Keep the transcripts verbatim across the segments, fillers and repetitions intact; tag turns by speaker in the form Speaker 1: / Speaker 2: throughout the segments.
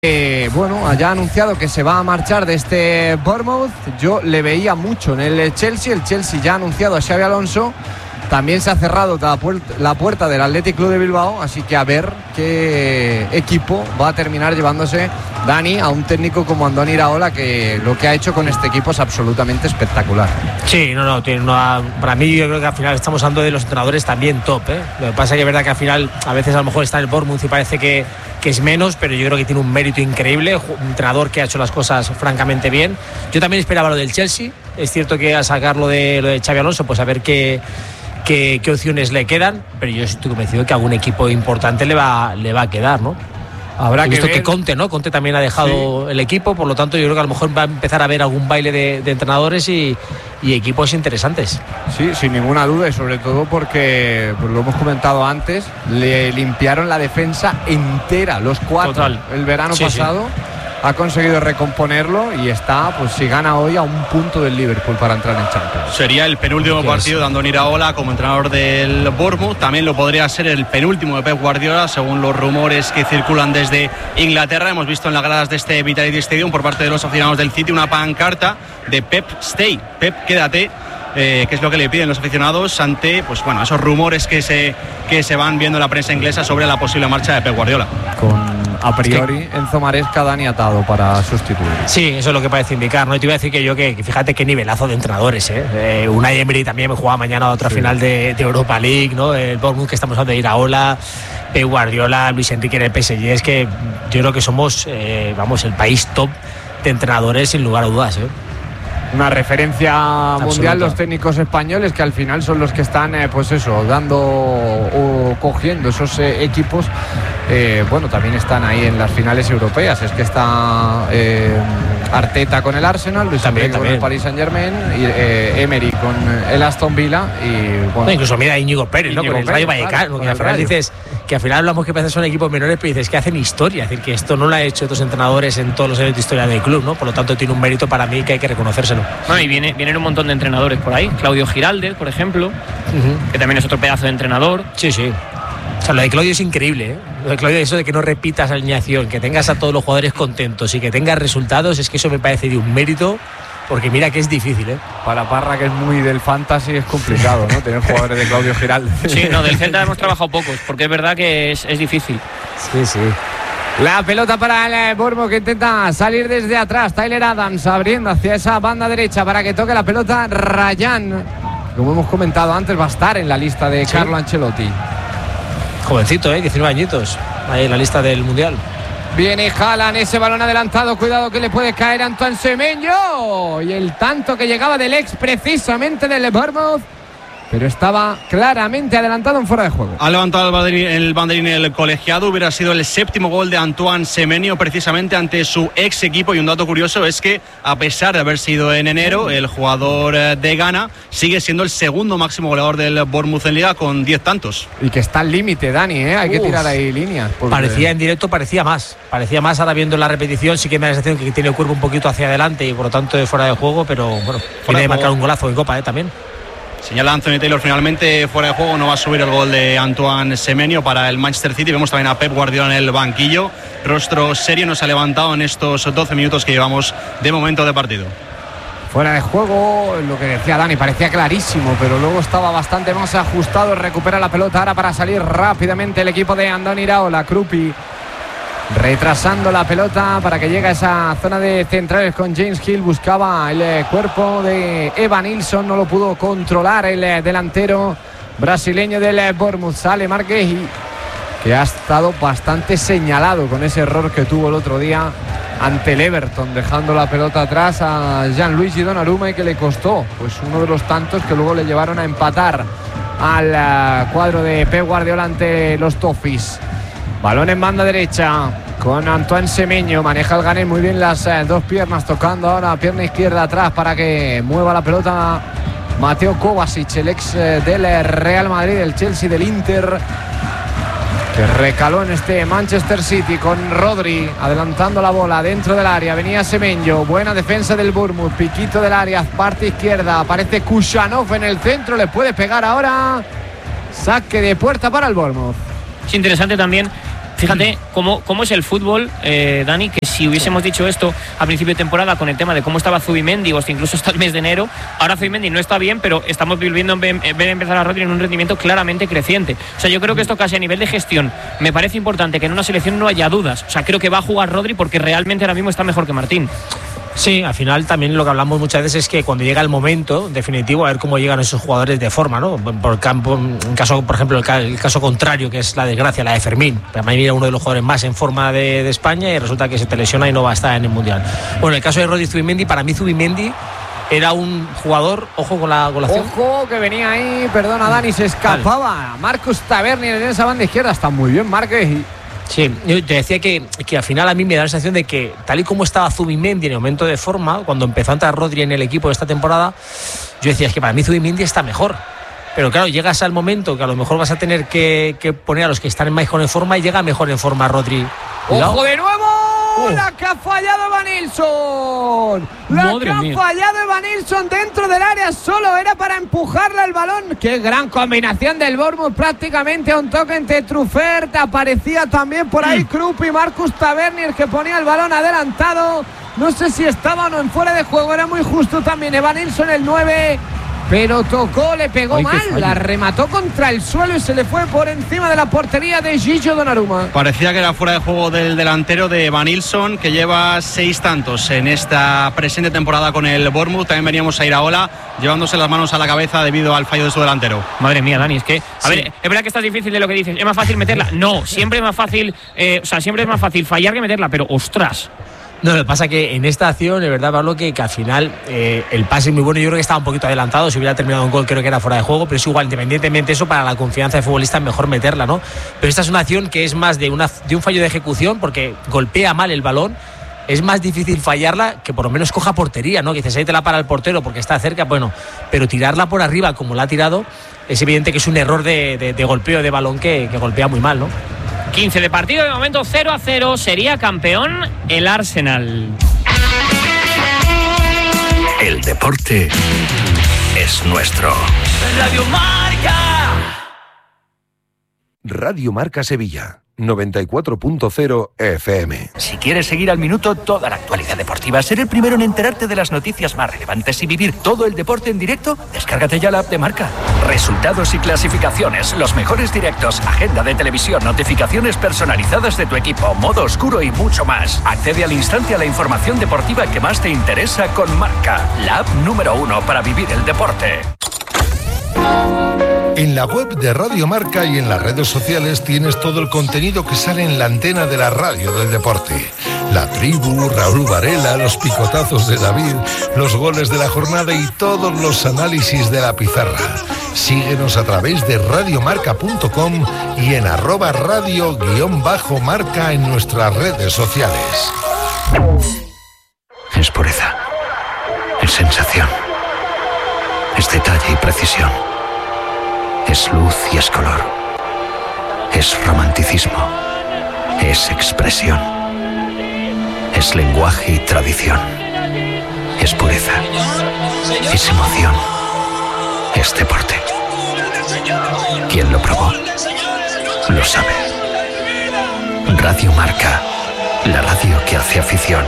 Speaker 1: Eh, bueno, haya anunciado que se va a marchar de este Bournemouth. Yo le veía mucho en el Chelsea. El Chelsea ya ha anunciado a Xabi Alonso. También se ha cerrado la puerta, la puerta del Athletic Club de Bilbao. Así que a ver qué equipo va a terminar llevándose Dani a un técnico como Andoni Iraola, que lo que ha hecho con este equipo es absolutamente espectacular.
Speaker 2: Sí, no, no, tiene una, para mí yo creo que al final estamos hablando de los entrenadores también top, ¿eh? Lo que pasa es que es verdad que al final a veces a lo mejor está en el Bournemouth y parece que, que es menos, pero yo creo que tiene un mérito increíble, un entrenador que ha hecho las cosas francamente bien. Yo también esperaba lo del Chelsea, es cierto que al sacar lo de, lo de Xabi Alonso, pues a ver qué Qué, qué opciones le quedan, pero yo estoy convencido que algún equipo importante le va, le va a quedar, ¿no? Habrá He visto que, ver. que Conte, ¿no? Conte también ha dejado sí. el equipo, por lo tanto yo creo que a lo mejor va a empezar a haber algún baile de, de entrenadores y, y equipos interesantes.
Speaker 1: Sí, sin ninguna duda, y sobre todo porque, pues lo hemos comentado antes, le limpiaron la defensa entera, los cuatro, Total. el verano sí, pasado. Sí. Ha conseguido recomponerlo y está, pues si gana hoy, a un punto del Liverpool para entrar en Champions.
Speaker 3: Sería el penúltimo partido de Andoni Iraola como entrenador del Bournemouth. También lo podría ser el penúltimo de Pep Guardiola, según los rumores que circulan desde Inglaterra. Hemos visto en las gradas de este Vitality Stadium por parte de los aficionados del City una pancarta de Pep Stay, Pep quédate. Eh, que es lo que le piden los aficionados ante, pues bueno, esos rumores que se, que se van viendo en la prensa inglesa sobre la posible marcha de Pep Guardiola.
Speaker 1: Con a priori Enzo Maresca, Dani atado para sustituir.
Speaker 2: Sí, eso es lo que parece indicar, ¿no? Y te iba a decir que yo que, que fíjate qué nivelazo de entrenadores, ¿eh? eh Unai Emery también me juega mañana a otra sí. final de, de Europa League, ¿no? El Bournemouth que estamos hablando de Iraola, Pep Guardiola, Luis Enrique en el P S G. Es que yo creo que somos, eh, vamos, el país top de entrenadores sin lugar a dudas, ¿eh?
Speaker 1: Una referencia mundial. Absoluta. Los técnicos españoles, que al final son los que están, eh, pues eso, dando o cogiendo esos eh, equipos. Eh, bueno, también están ahí en las finales europeas. Es que está eh, Arteta con el Arsenal, Luis también, Enrique también. con el Paris Saint-Germain, y eh, Emery con el Aston Villa y bueno,
Speaker 2: no, incluso mira Íñigo Pérez, Íñigo ¿no? Con Pérez, el Rayo Vallecano, claro, que al final dices que al final hablamos que parece son equipos menores, pero dices que hacen historia, es decir, que esto no lo ha hecho otros entrenadores en todos los años de historia del club, ¿no? Por lo tanto tiene un mérito para mí que hay que reconocérselo.
Speaker 4: No, y viene, vienen un montón de entrenadores por ahí, Claudio Giraldes, por ejemplo, uh-huh. que también es otro pedazo de entrenador.
Speaker 2: Sí, sí. O sea, lo de Claudio es increíble, ¿eh? Lo de Claudio, eso de que no repitas alineación, que tengas a todos los jugadores contentos y que tengas resultados, es que eso me parece de un mérito, porque mira que es difícil, ¿eh?
Speaker 1: Para Parra, que es muy del fantasy, es complicado, ¿no? Tener jugadores de Claudio Giraldes.
Speaker 4: Sí, no, del Celta hemos trabajado pocos, porque es verdad que es, es difícil.
Speaker 1: Sí, sí. La pelota para el Bournemouth, que intenta salir desde atrás. Tyler Adams abriendo hacia esa banda derecha para que toque la pelota Ryan. Como hemos comentado antes, va a estar en la lista de ¿Sí? Carlo Ancelotti.
Speaker 2: Jovencito, ¿eh? diecinueve añitos. Ahí en la lista del Mundial.
Speaker 1: Viene Haaland, ese balón adelantado. Cuidado que le puede caer a Antoine Semenyo. Y el tanto que llegaba del ex precisamente del Bournemouth, pero estaba claramente adelantado en fuera de juego.
Speaker 3: Ha levantado el banderín, el banderín el colegiado. Hubiera sido el séptimo gol de Antoine Semenyo precisamente ante su ex equipo. Y un dato curioso es que, a pesar de haber sido en enero, el jugador de Ghana sigue siendo el segundo máximo goleador del Bournemouth en Liga con diez tantos.
Speaker 1: Y que está al límite, Dani, ¿eh? Hay Uf, que tirar ahí líneas.
Speaker 2: Porque... Parecía en directo, parecía más. Parecía más, ahora viendo la repetición sí que me da la sensación que tiene el cuerpo un poquito hacia adelante y por lo tanto de fuera de juego, pero bueno, tiene de marcar un golazo en Copa, ¿eh? También.
Speaker 3: Señala Anthony Taylor, finalmente fuera de juego, no va a subir el gol de Antoine Semenyo para el Manchester City. Vemos también a Pep Guardiola en el banquillo, rostro serio, no se ha levantado en estos doce minutos que llevamos de momento de partido.
Speaker 1: Fuera de juego, lo que decía Dani, parecía clarísimo, pero luego estaba bastante más ajustado. Recupera la pelota ahora para salir rápidamente el equipo de Andoni Iraola. Krupi retrasando la pelota para que llegue a esa zona de centrales con James Hill. Buscaba el cuerpo de Evan Nilsson, no lo pudo controlar el delantero brasileño del Bournemouth. Sale Marquez, que ha estado bastante señalado con ese error que tuvo el otro día ante el Everton, dejando la pelota atrás a Gianluigi Donnarumma y que le costó pues uno de los tantos que luego le llevaron a empatar al cuadro de Pep Guardiola ante los Toffees. Balón en banda derecha con Antoine Semenyo. Maneja el Ghanés muy bien las eh, dos piernas, tocando ahora pierna izquierda atrás para que mueva la pelota Mateo Kovacic, el ex eh, del Real Madrid, del Chelsea, del Inter, que recaló en este Manchester City con Rodri adelantando la bola dentro del área. Venía Semenyo, buena defensa del Bournemouth, piquito del área, parte izquierda, aparece Kushanov en el centro, le puede pegar ahora. Saque de puerta para el Bournemouth.
Speaker 4: Es interesante también Fíjate cómo, cómo es el fútbol, eh, Dani, que si hubiésemos dicho esto a principio de temporada con el tema de cómo estaba Zubimendi o hasta incluso hasta el mes de enero, ahora Zubimendi no está bien, pero estamos viviendo en ver empezar a Rodri en un rendimiento claramente creciente. O sea, yo creo que esto casi a nivel de gestión me parece importante que en una selección no haya dudas. O sea, creo que va a jugar Rodri porque realmente ahora mismo está mejor que Martín.
Speaker 2: Sí, al final también lo que hablamos muchas veces es que cuando llega el momento definitivo, a ver cómo llegan esos jugadores de forma, ¿no? Por campo, en caso, por ejemplo, el, ca el caso contrario, que es la desgracia, la de Fermín. Para mí era uno de los jugadores más en forma de, de España y resulta que se te lesiona y no va a estar en el Mundial. Bueno, el caso de Rodri Zubimendi, para mí Zubimendi era un jugador, ojo con la colación.
Speaker 1: Ojo, que venía ahí, perdona Dani, se escapaba. Vale. Marcus Tavernier en esa banda izquierda, está muy bien Márquez. Y...
Speaker 2: Sí, yo te decía que, que al final a mí me da la sensación de que tal y como estaba Zubimendi en el momento de forma, cuando empezó a entrar Rodri en el equipo de esta temporada, yo decía, es que para mí Zubimendi está mejor. Pero claro, llegas al momento que a lo mejor vas a tener que, que poner a los que están mejor en forma y llega mejor en forma Rodri.
Speaker 1: Cuidado. ¡Ojo de nuevo! Uh. La que ha fallado Evanilson. La Madre que ha mía. fallado Evanilson dentro del área. Solo era para empujarle el balón. Qué gran combinación del Bournemouth. Prácticamente a un toque entre Truffert. Aparecía también por ahí mm. Krupp y Marcus Tavernier, que ponía el balón adelantado. No sé si estaba o no en fuera de juego. Era muy justo también Evanilson, el nueve. Pero tocó, le pegó Ay, mal, la remató contra el suelo y se le fue por encima de la portería de Gillo Donnarumma.
Speaker 3: Parecía que era fuera de juego del delantero de Evanilson, que lleva seis tantos en esta presente temporada con el Bournemouth. También veníamos a Iraola llevándose las manos a la cabeza debido al fallo de su delantero.
Speaker 4: Madre mía, Dani, es que, a sí. ver, es verdad que está difícil de lo que dices. ¿Es más fácil meterla? No, siempre es más fácil, eh, o sea, siempre es más fácil fallar que meterla, pero ostras.
Speaker 2: No, lo que pasa es que en esta acción, de verdad, Pablo, que, que al final eh, el pase es muy bueno. Yo creo que estaba un poquito adelantado. Si hubiera terminado un gol, creo que era fuera de juego. Pero es igual, independientemente de eso, para la confianza de futbolista es mejor meterla, ¿no? Pero esta es una acción que es más de, una, de un fallo de ejecución, porque golpea mal el balón. Es más difícil fallarla que por lo menos coja portería, ¿no? Que dices, ahí te la para el portero porque está cerca, bueno. Pero tirarla por arriba como la ha tirado, es evidente que es un error de, de, de golpeo de balón que, que golpea muy mal, ¿no?
Speaker 4: quince de partido, de momento cero a cero, sería campeón el Arsenal.
Speaker 5: El deporte es nuestro.
Speaker 6: Radio Marca.
Speaker 7: Radio Marca Sevilla, noventa y cuatro punto cero F M.
Speaker 5: Si quieres seguir al minuto toda la actualidad deportiva, ser el primero en enterarte de las noticias más relevantes y vivir todo el deporte en directo, descárgate ya la app de Marca. Resultados y clasificaciones, los mejores directos, agenda de televisión, notificaciones personalizadas de tu equipo, modo oscuro y mucho más. Accede al instante a la información deportiva que más te interesa con Marca, la app número uno para vivir el deporte.
Speaker 8: En la web de Radio Marca y en las redes sociales tienes todo el contenido que sale en la antena de la radio del deporte. La tribu, Raúl Varela, los picotazos de David, los goles de la jornada y todos los análisis de la pizarra. Síguenos a través de radiomarca punto com y en arroba radio guión bajo marca en nuestras redes sociales.
Speaker 5: Es pureza, es sensación, es detalle y precisión. Es luz y es color. Es romanticismo. Es expresión. Es lenguaje y tradición. Es pureza. Es emoción. Es deporte. Quien lo probó, lo sabe. Radio Marca, la radio que hace afición.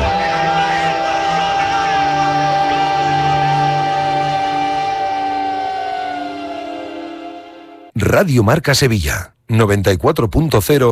Speaker 7: Radio Marca Sevilla, noventa y cuatro punto cero.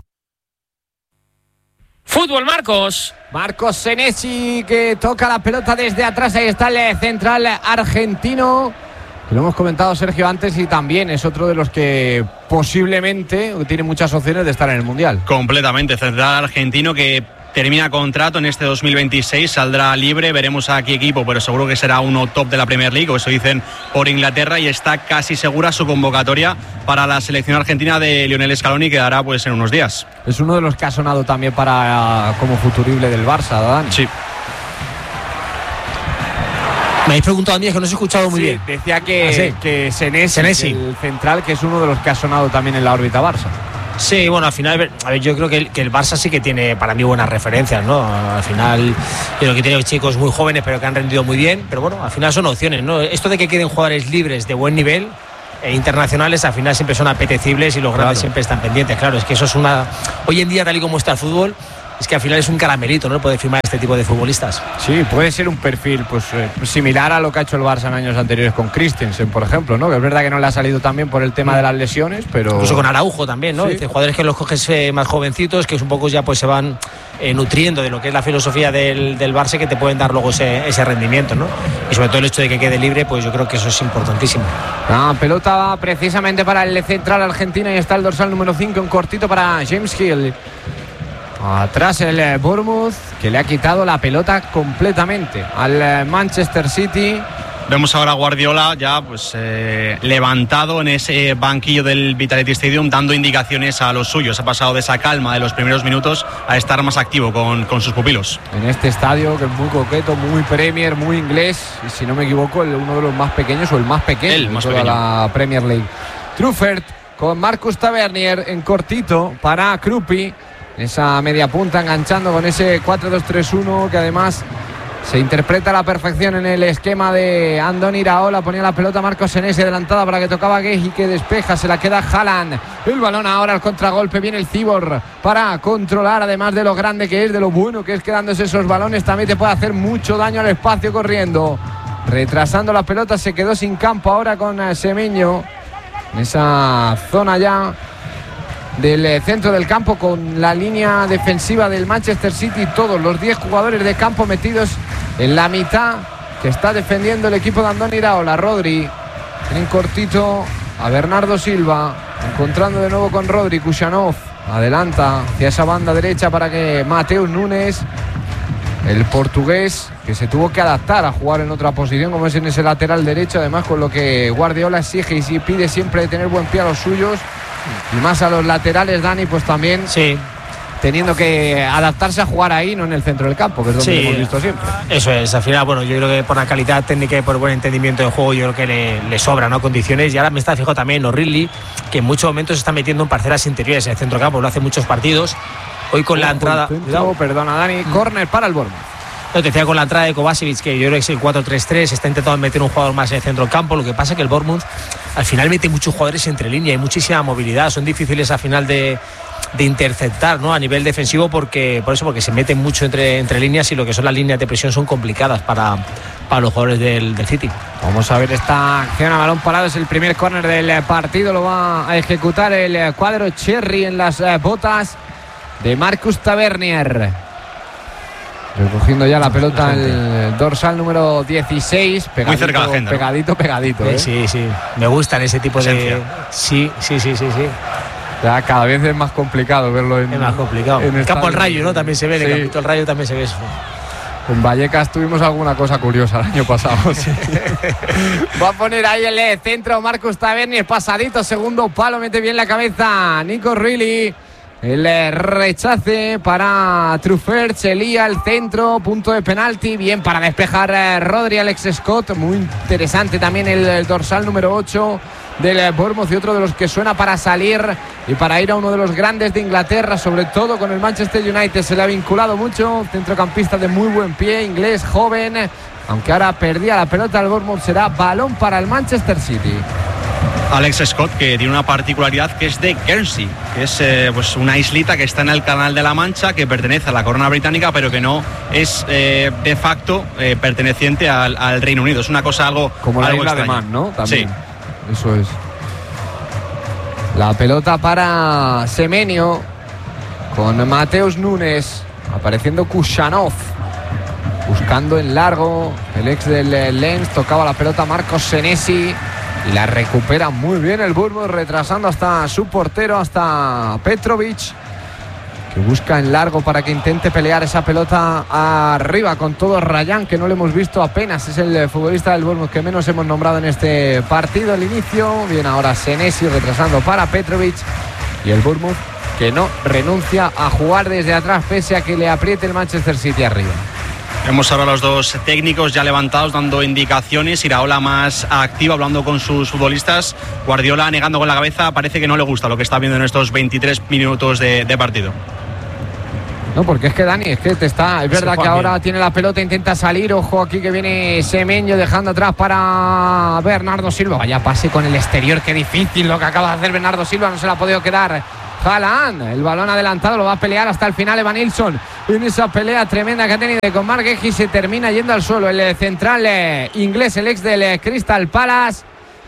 Speaker 4: Fútbol, Marcos.
Speaker 1: Marcos Senesi, que toca la pelota desde atrás. Ahí está el central argentino. Lo hemos comentado, Sergio, antes, y también es otro de los que posiblemente tiene muchas opciones de estar en el Mundial.
Speaker 3: Completamente, central argentino que termina contrato en este dos mil veintiséis, saldrá libre, veremos a qué equipo, pero seguro que será uno top de la Premier League, o eso dicen por Inglaterra, y está casi segura su convocatoria para la selección argentina de Lionel Scaloni, que dará pues en unos días.
Speaker 1: Es uno de los que ha sonado también para como futurible del Barça, Dani.
Speaker 3: Sí.
Speaker 2: Me habéis preguntado a mí, es que no os he escuchado muy
Speaker 1: sí,
Speaker 2: bien.
Speaker 1: Decía que,
Speaker 2: ¿Ah, sí?
Speaker 1: que Senesi,
Speaker 2: Senesi,
Speaker 1: el central, que es uno de los que ha sonado también en la órbita Barça.
Speaker 2: Sí, bueno, al final, a ver, yo creo que el, que el Barça sí que tiene para mí buenas referencias, ¿no? Al final, creo que tiene chicos muy jóvenes, pero que han rendido muy bien. Pero bueno, al final son opciones, ¿no? Esto de que queden jugadores libres de buen nivel, eh, internacionales al final siempre son apetecibles y los grandes claro. siempre están pendientes. Claro, es que eso es una... Hoy en día, tal y como está el fútbol, es que al final es un caramelito, ¿no? Poder firmar este tipo de futbolistas.
Speaker 1: Sí, puede ser un perfil pues eh, similar a lo que ha hecho el Barça en años anteriores con Christensen, por ejemplo, ¿no? Que es verdad que no le ha salido tan bien por el tema de las lesiones, pero...
Speaker 2: Incluso con Araujo también, ¿no? Sí. Dice, jugadores que los coges eh, más jovencitos, que un poco ya pues se van eh, nutriendo de lo que es la filosofía del, del Barça, que te pueden dar luego ese, ese rendimiento, ¿no? Y sobre todo el hecho de que quede libre, pues yo creo que eso es importantísimo.
Speaker 1: La pelota va precisamente para el central argentino y está el dorsal número cinco, un cortito para James Hill. Atrás el Bournemouth, que le ha quitado la pelota completamente al Manchester City.
Speaker 3: Vemos ahora a Guardiola ya pues eh, levantado en ese banquillo del Vitality Stadium, dando indicaciones a los suyos. Ha pasado de esa calma de los primeros minutos a estar más activo con, con sus pupilos.
Speaker 1: En este estadio que es muy coqueto, muy Premier, muy inglés, y si no me equivoco, el, uno de los más pequeños o el más pequeño
Speaker 3: el más
Speaker 1: de toda
Speaker 3: pequeño.
Speaker 1: la Premier League. Truffert con Marcus Tavernier en cortito para Kruppi. Esa media punta enganchando con ese cuatro dos tres uno que además se interpreta a la perfección en el esquema de Andoni Iraola. Ponía la pelota Marcos Senesi adelantada para que tocaba Guehi, que despeja, se la queda Haaland. El balón ahora al contragolpe, viene el Cibor para controlar, además de lo grande que es, de lo bueno que es quedándose esos balones, también te puede hacer mucho daño al espacio corriendo. Retrasando la pelota, se quedó sin campo ahora con Semenyo en esa zona ya del centro del campo, con la línea defensiva del Manchester City, todos los diez jugadores de campo metidos en la mitad que está defendiendo el equipo de Andoni Iraola. Rodri en cortito a Bernardo Silva, encontrando de nuevo con Rodri. Kušanov adelanta hacia esa banda derecha para que Mateus Nunes, el portugués, que se tuvo que adaptar a jugar en otra posición como es en ese lateral derecho, además con lo que Guardiola exige y pide siempre de tener buen pie a los suyos y más a los laterales, Dani, pues también
Speaker 2: sí,
Speaker 1: teniendo que adaptarse a jugar ahí, no en el centro del campo, que es donde
Speaker 2: sí,
Speaker 1: lo hemos visto siempre.
Speaker 2: Eso es, al final, bueno, yo creo que por la calidad técnica y por buen entendimiento del juego, yo creo que le, le sobra, ¿no? Condiciones. Y ahora me está fijando también O'Reilly, que en muchos momentos se está metiendo en parcelas interiores en el centro del campo, lo hace muchos partidos. Hoy con
Speaker 1: Ojo,
Speaker 2: la entrada...
Speaker 1: Centro, perdona, Dani, mm. córner para el Bournemouth.
Speaker 2: No, te decía con la entrada de Kovacevic, que yo creo que es el cuatro tres tres, está intentando meter un jugador más en el centro del campo. Lo que pasa es que el Bournemouth al final mete muchos jugadores entre línea, hay muchísima movilidad, son difíciles al final de, de interceptar, ¿no? A nivel defensivo, porque por eso porque se meten mucho entre, entre líneas, y lo que son las líneas de presión son complicadas para, para los jugadores del, del City.
Speaker 1: Vamos a ver esta acción a balón parado, es el primer córner del partido, lo va a ejecutar el cuadro Cherry en las botas de Marcus Tavernier. Recogiendo ya la pelota el dorsal número dieciséis, pegadito,
Speaker 3: muy cerca la agenda,
Speaker 1: pegadito,
Speaker 3: ¿no?
Speaker 1: pegadito, ¿eh?
Speaker 2: Sí, sí, me gustan ese tipo
Speaker 3: Esencia.
Speaker 2: de... Sí, sí, sí, sí, sí.
Speaker 1: Ya cada vez es más complicado verlo en...
Speaker 2: Es más complicado. En el campo al Rayo, ¿no? También se ve, sí. En el campo al Rayo también se ve eso.
Speaker 1: En Vallecas tuvimos alguna cosa curiosa el año pasado, sí. Va a poner ahí el centro Marcus Tavernier, pasadito, segundo palo, mete bien la cabeza Nico O'Reilly. El rechace para Truffert, se lía el centro, punto de penalti, bien para despejar Rodri, Alex Scott, muy interesante también el, el dorsal número ocho del Bournemouth y otro de los que suena para salir y para ir a uno de los grandes de Inglaterra, sobre todo con el Manchester United, se le ha vinculado mucho, centrocampista de muy buen pie, inglés, joven, aunque ahora perdía la pelota el Bournemouth, será balón para el Manchester City.
Speaker 3: Alex Scott, que tiene una particularidad, que es de Guernsey, que es eh, pues una islita que está en el Canal de la Mancha, que pertenece a la corona británica, pero que no es eh, de facto eh, perteneciente al, al Reino Unido. Es una cosa algo
Speaker 1: como la
Speaker 3: algo
Speaker 1: isla
Speaker 3: extraña.
Speaker 1: de Man, ¿no? También.
Speaker 3: Sí.
Speaker 1: Eso es. La pelota para Semenyo con Mateus Nunes, apareciendo Kušanov, buscando en largo el ex del Lens, tocaba la pelota Marcos Senesi y la recupera muy bien el Bournemouth, retrasando hasta su portero, hasta Petrovic, que busca en largo para que intente pelear esa pelota arriba con todo Ryan, que no lo hemos visto apenas, es el futbolista del Bournemouth que menos hemos nombrado en este partido al inicio. Bien, ahora Senesi retrasando para Petrovic y el Bournemouth que no renuncia a jugar desde atrás pese a que le apriete el Manchester City arriba.
Speaker 3: Vemos ahora a los dos técnicos ya levantados dando indicaciones, Iraola más activo hablando con sus futbolistas, Guardiola negando con la cabeza, parece que no le gusta lo que está viendo en estos veintitrés minutos de, de partido.
Speaker 1: No, porque es que Dani, es que te está, es verdad que ahora tiene la pelota, intenta salir, ojo aquí que viene Semenyo dejando atrás para Bernardo Silva. Vaya pase con el exterior, qué difícil lo que acaba de hacer Bernardo Silva, no se la ha podido quedar Haaland. El balón adelantado lo va a pelear hasta el final Evan Nilsson. En esa pelea tremenda que ha tenido con Marc Guehi se termina yendo al suelo el central eh, inglés, el ex del eh, Crystal Palace.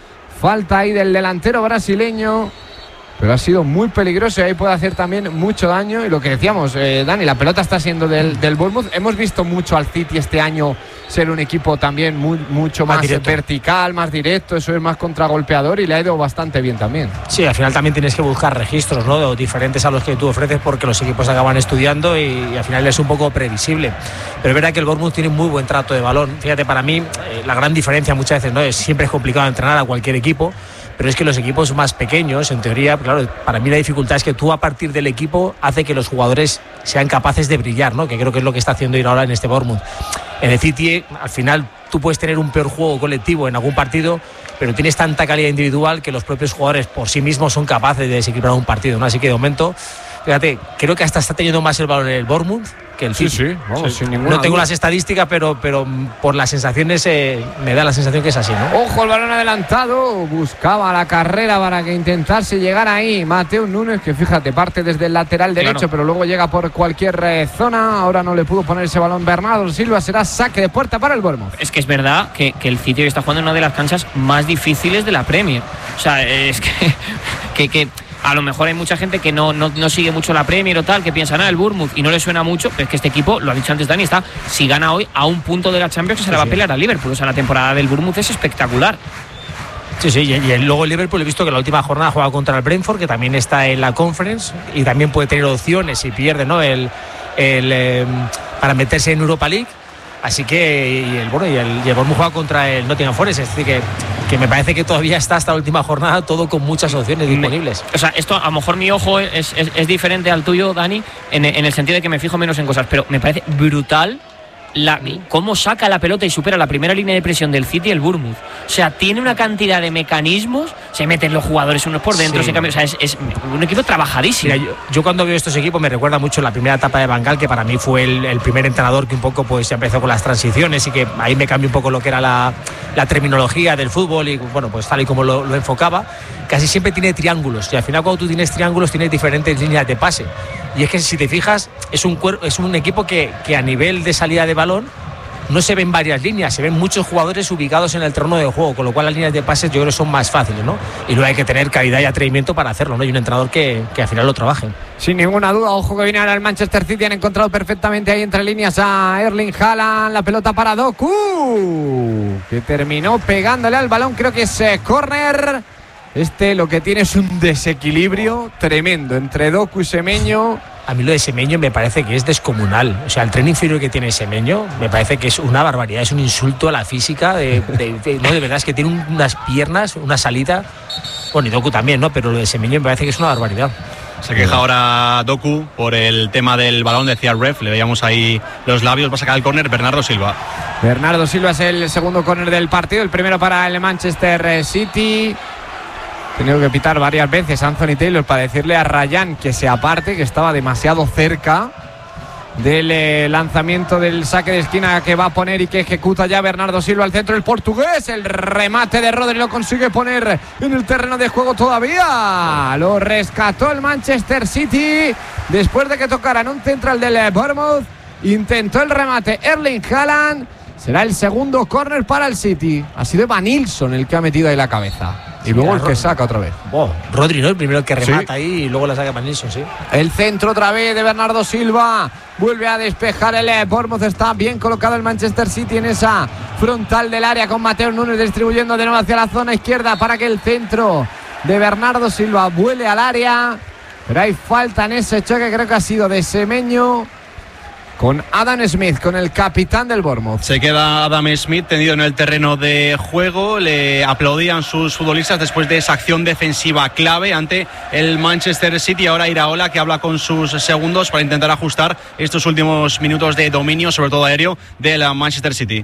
Speaker 1: Falta ahí del delantero brasileño, pero ha sido muy peligroso y ahí puede hacer también mucho daño. Y lo que decíamos, eh, Dani, la pelota está siendo del, del Bournemouth. Hemos visto mucho al City este año ser un equipo también muy, mucho más, más vertical, más directo, eso es más contragolpeador y le ha ido bastante bien también.
Speaker 2: Sí, al final también tienes que buscar registros, ¿no?, diferentes a los que tú ofreces, porque los equipos acaban estudiando y, y al final es un poco previsible. Pero es verdad que el Bournemouth tiene muy buen trato de balón. Fíjate, para mí eh, la gran diferencia muchas veces, ¿no?, es siempre es complicado entrenar a cualquier equipo, pero es que los equipos más pequeños, en teoría, claro, para mí la dificultad es que tú a partir del equipo hace que los jugadores sean capaces de brillar, ¿no?, que creo que es lo que está haciendo ir ahora en este Bournemouth. En el City, al final, tú puedes tener un peor juego colectivo en algún partido, pero tienes tanta calidad individual que los propios jugadores por sí mismos son capaces de desequilibrar un partido, ¿no? Así que de momento, fíjate, creo que hasta está teniendo más el valor el Bournemouth que el City.
Speaker 1: Sí, sí, vamos,
Speaker 2: sí.
Speaker 1: Sin ninguna
Speaker 2: No tengo
Speaker 1: duda.
Speaker 2: las estadísticas, pero, pero por las sensaciones eh, me da la sensación que es así, ¿no?
Speaker 1: Ojo, el balón adelantado, buscaba la carrera para que intentase llegar ahí Mateo Núñez, que fíjate, parte desde el lateral derecho, claro, pero luego llega por cualquier eh, zona. Ahora no le pudo poner ese balón Bernardo Silva, será saque de puerta para el Bournemouth.
Speaker 4: Es que es verdad que, que el City hoy está jugando en una de las canchas más difíciles de la Premier. O sea, es que, que, que a lo mejor hay mucha gente que no, no, no sigue mucho la Premier o tal, que piensa, nada, el Bournemouth y no le suena mucho, pero es que este equipo, lo ha dicho antes Dani, está, si gana hoy, a un punto de la Champions que se sí, le va a pelear a Liverpool. O sea, la temporada del Bournemouth es espectacular.
Speaker 2: Sí, sí, y, y luego el Liverpool he visto que la última jornada juega contra el Brentford, que también está en la Conference y también puede tener opciones si pierde, ¿no?, el, el eh, para meterse en Europa League. Así que y el bueno y el, y el Bournemouth juega contra el Nottingham Forest, es decir que, que me parece que todavía está hasta la última jornada todo con muchas opciones disponibles.
Speaker 4: O sea, esto a lo mejor mi ojo es, es, es diferente al tuyo, Dani, en, en el sentido de que me fijo menos en cosas, pero me parece brutal la, cómo saca la pelota y supera la primera línea de presión del City el Bournemouth. O sea, tiene una cantidad de mecanismos, se meten los jugadores unos por dentro, sí, se cambian, o sea, es, es un equipo trabajadísimo.
Speaker 2: Mira, yo, yo cuando veo estos equipos me recuerda mucho la primera etapa de Van Gaal, que para mí fue el, el primer entrenador que un poco pues empezó con las transiciones y que ahí me cambió un poco lo que era la, la terminología del fútbol y bueno, pues tal y como lo, lo enfocaba. Casi siempre tiene triángulos y al final cuando tú tienes triángulos tienes diferentes líneas de pase. Y es que si te fijas, es un, es un equipo que, que a nivel de salida de balón no se ven varias líneas, se ven muchos jugadores ubicados en el terreno de juego, con lo cual las líneas de pases yo creo que son más fáciles, ¿no? Y luego hay que tener calidad y atrevimiento para hacerlo, ¿no? Y un entrenador que, que al final lo trabaje.
Speaker 1: Sin ninguna duda, ojo que viene ahora el Manchester City, han encontrado perfectamente ahí entre líneas a Erling Haaland, la pelota para Doku, que terminó pegándole al balón, creo que es eh, córner. Este lo que tiene es un desequilibrio tremendo entre Doku y Semenyo.
Speaker 2: A mí lo de Semenyo me parece que es descomunal. O sea, el tren inferior que tiene Semenyo me parece que es una barbaridad, es un insulto a la física. De, de, de, no, de verdad es que tiene unas piernas, una salida. Bueno, y Doku también, ¿no? Pero lo de Semenyo me parece que es una barbaridad.
Speaker 3: Se queja ahora Doku por el tema del balón, decía el ref, le veíamos ahí los labios, va a sacar el córner Bernardo Silva.
Speaker 1: Bernardo Silva es el segundo córner del partido, el primero para el Manchester City. Tenido que pitar varias veces Anthony Taylor para decirle a Ryan que se aparte, que estaba demasiado cerca del eh, lanzamiento del saque de esquina que va a poner y que ejecuta ya Bernardo Silva al centro, el portugués. El remate de Rodri lo consigue poner en el terreno de juego todavía. Lo rescató el Manchester City después de que tocaran un central del Bournemouth. Intentó el remate Erling Haaland. Será el segundo córner para el City. Ha sido Evan Nilsson el que ha metido ahí la cabeza. Y sí, luego el que saca otra vez.
Speaker 2: Oh, Rodri, ¿no? El primero que remata, sí, ahí y luego la saca Evan Nilsson, sí.
Speaker 1: El centro otra vez de Bernardo Silva. Vuelve a despejar el Bournemouth. Está bien colocado el Manchester City en esa frontal del área con Mateo Núñez distribuyendo de nuevo hacia la zona izquierda para que el centro de Bernardo Silva vuele al área. Pero hay falta en ese choque, creo que ha sido de Semenyo con Adam Smith, con el capitán del Bournemouth.
Speaker 3: Se queda Adam Smith tendido en el terreno de juego. Le aplaudían sus futbolistas después de esa acción defensiva clave ante el Manchester City. Ahora Iraola, que habla con sus segundos para intentar ajustar estos últimos minutos de dominio, sobre todo aéreo, del Manchester City.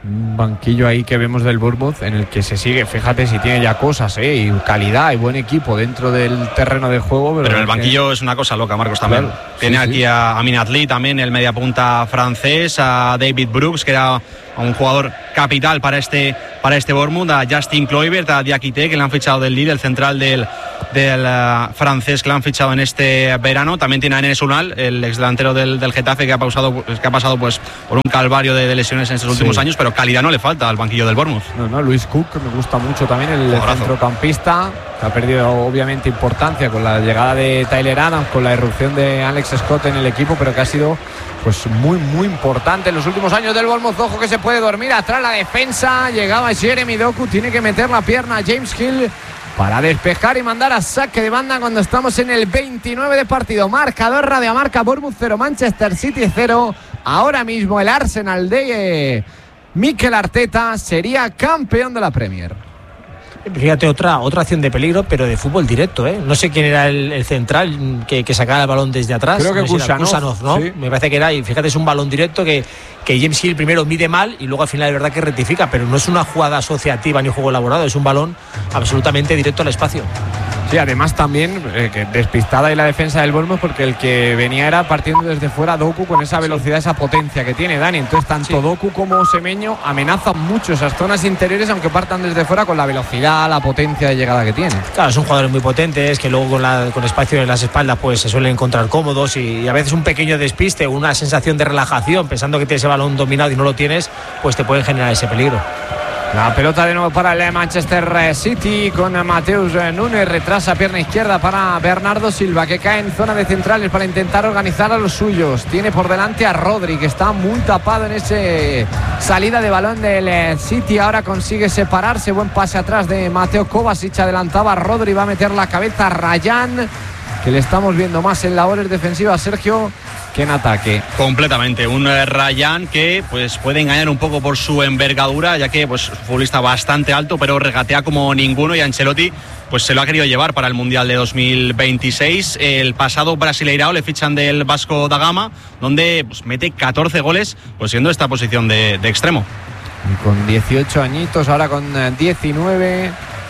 Speaker 1: Un banquillo ahí que vemos del Bournemouth en el que se sigue, fíjate si tiene ya cosas, ¿eh? Y calidad y buen equipo dentro del terreno de juego. Pero,
Speaker 3: pero en el banquillo
Speaker 1: que...
Speaker 3: es una cosa loca, Marcos, también.
Speaker 1: Claro,
Speaker 3: tiene
Speaker 1: sí,
Speaker 3: aquí
Speaker 1: sí.
Speaker 3: a Aminat Lee, también el mediapunta francés, a David Brooks, que era un jugador capital para este, para este Bournemouth, a Justin Kluivert, a Diakité, que le han fichado del Lille, el central del, del uh, francés que le han fichado en este verano. También tiene a Enes Unal, el exdelantero del, del Getafe, que ha, pausado, que ha pasado pues, por un calvario de, de lesiones en estos últimos
Speaker 1: sí.
Speaker 3: años, pero calidad no le falta al banquillo del Bournemouth.
Speaker 1: No, no, Luis Cook, que me gusta mucho también, el
Speaker 3: Jugadorazo.
Speaker 1: centrocampista, que ha perdido obviamente importancia con la llegada de Tyler Adams, con la irrupción de Alex Scott en el equipo, pero que ha sido pues muy muy importante en los últimos años del Bournemouth. Ojo que se puede dormir atrás la defensa, llegaba Jeremy Doku, tiene que meter la pierna James Hill para despejar y mandar a saque de banda cuando estamos en el veintinueve de partido. Marcador Radiomarca, Bournemouth cero, Manchester City cero. Ahora mismo el Arsenal de eh, Mikel Arteta sería campeón de la Premier.
Speaker 2: Fíjate, otra otra acción de peligro, pero de fútbol directo, ¿eh? No sé quién era el, el central que, que sacaba el balón desde atrás.
Speaker 1: Creo que
Speaker 2: no sé si era
Speaker 1: Kusanov,
Speaker 2: Kusanov, ¿no?
Speaker 1: sí.
Speaker 2: Me parece que era, y fíjate, es un balón directo que, que James Hill primero mide mal y luego al final es verdad que rectifica, pero no es una jugada asociativa ni juego elaborado, es un balón absolutamente directo al espacio.
Speaker 1: Sí, además también eh, que despistada ahí la defensa del Bournemouth, porque el que venía era partiendo desde fuera Doku con esa velocidad, esa potencia que tiene Dani. Entonces tanto sí. Doku como Semenyo amenazan mucho esas zonas interiores, aunque partan desde fuera, con la velocidad, la potencia de llegada que tiene.
Speaker 2: Claro, son jugadores muy potentes que luego con, la, con espacio en las espaldas pues se suelen encontrar cómodos, y, y a veces un pequeño despiste, una sensación de relajación pensando que tienes ese balón dominado y no lo tienes, pues te pueden generar ese peligro.
Speaker 1: La pelota de nuevo para el Manchester City con Mateus Nunes, retrasa pierna izquierda para Bernardo Silva, que cae en zona de centrales para intentar organizar a los suyos. Tiene por delante a Rodri, que está muy tapado en ese salida de balón del City. Ahora consigue separarse, buen pase atrás de Mateo Kovacic, adelantaba a Rodri, va a meter la cabeza a Ryan, que le estamos viendo más en labores defensivas, Sergio, que en ataque.
Speaker 3: Completamente, un eh, Ryan que pues puede engañar un poco por su envergadura, ya que pues es un futbolista bastante alto, pero regatea como ninguno, y Ancelotti pues se lo ha querido llevar para el Mundial de dos mil veintiséis. El pasado Brasileirao le fichan del Vasco da Gama, donde pues, mete catorce goles, pues siendo esta posición de, de extremo.
Speaker 1: Y con dieciocho añitos, ahora con diecinueve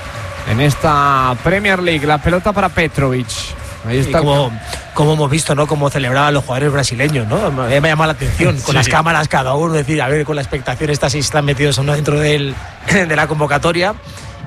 Speaker 1: en esta Premier League. La pelota para Petrovic. Ahí está.
Speaker 2: Como, como hemos visto, ¿no? Cómo celebraban los jugadores brasileños, ¿no? Me, me llama la atención, con sí. las cámaras cada uno, decir, a ver, con la expectación esta si están metidos o no dentro del, de la convocatoria.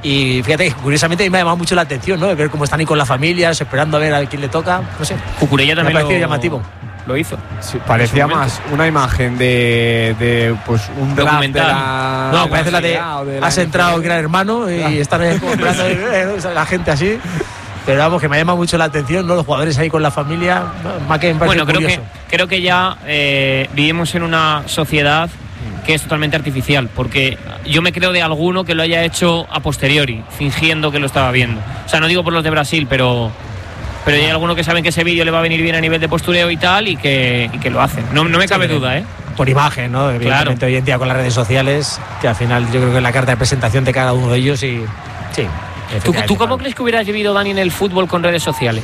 Speaker 2: Y fíjate, curiosamente a mí me ha llamado mucho la atención, ¿no? De ver cómo están ahí con la familia, esperando a ver a quién le toca, no sé.
Speaker 4: Cucurella también
Speaker 2: me ha parecido
Speaker 4: lo...
Speaker 2: llamativo.
Speaker 4: Lo hizo.
Speaker 1: Sí, parecía más una imagen de, de pues un draft de la,
Speaker 2: no,
Speaker 1: de
Speaker 2: parece la de,
Speaker 1: de la
Speaker 2: has entrado el Gran Hermano y ah. están ahí comprando la gente así. Pero vamos, que me llama mucho la atención, ¿no? Los jugadores ahí con la familia, más que me parece
Speaker 4: bueno, creo
Speaker 2: curioso.
Speaker 4: que creo que ya eh, vivimos en una sociedad que es totalmente artificial, porque yo me creo de alguno que lo haya hecho a posteriori, fingiendo que lo estaba viendo. O sea, no digo por los de Brasil, pero pero hay alguno que saben que ese vídeo le va a venir bien a nivel de postureo y tal, y que, y que lo hacen. No, no me cabe sí, duda, ¿eh?
Speaker 2: Por imagen, ¿no? Evidentemente, claro. Hoy en día con las redes sociales, que al final yo creo que es la carta de presentación de cada uno de ellos, y sí.
Speaker 4: ¿Tú, ¿Tú cómo crees que hubieras vivido, Dani, en el fútbol con redes sociales?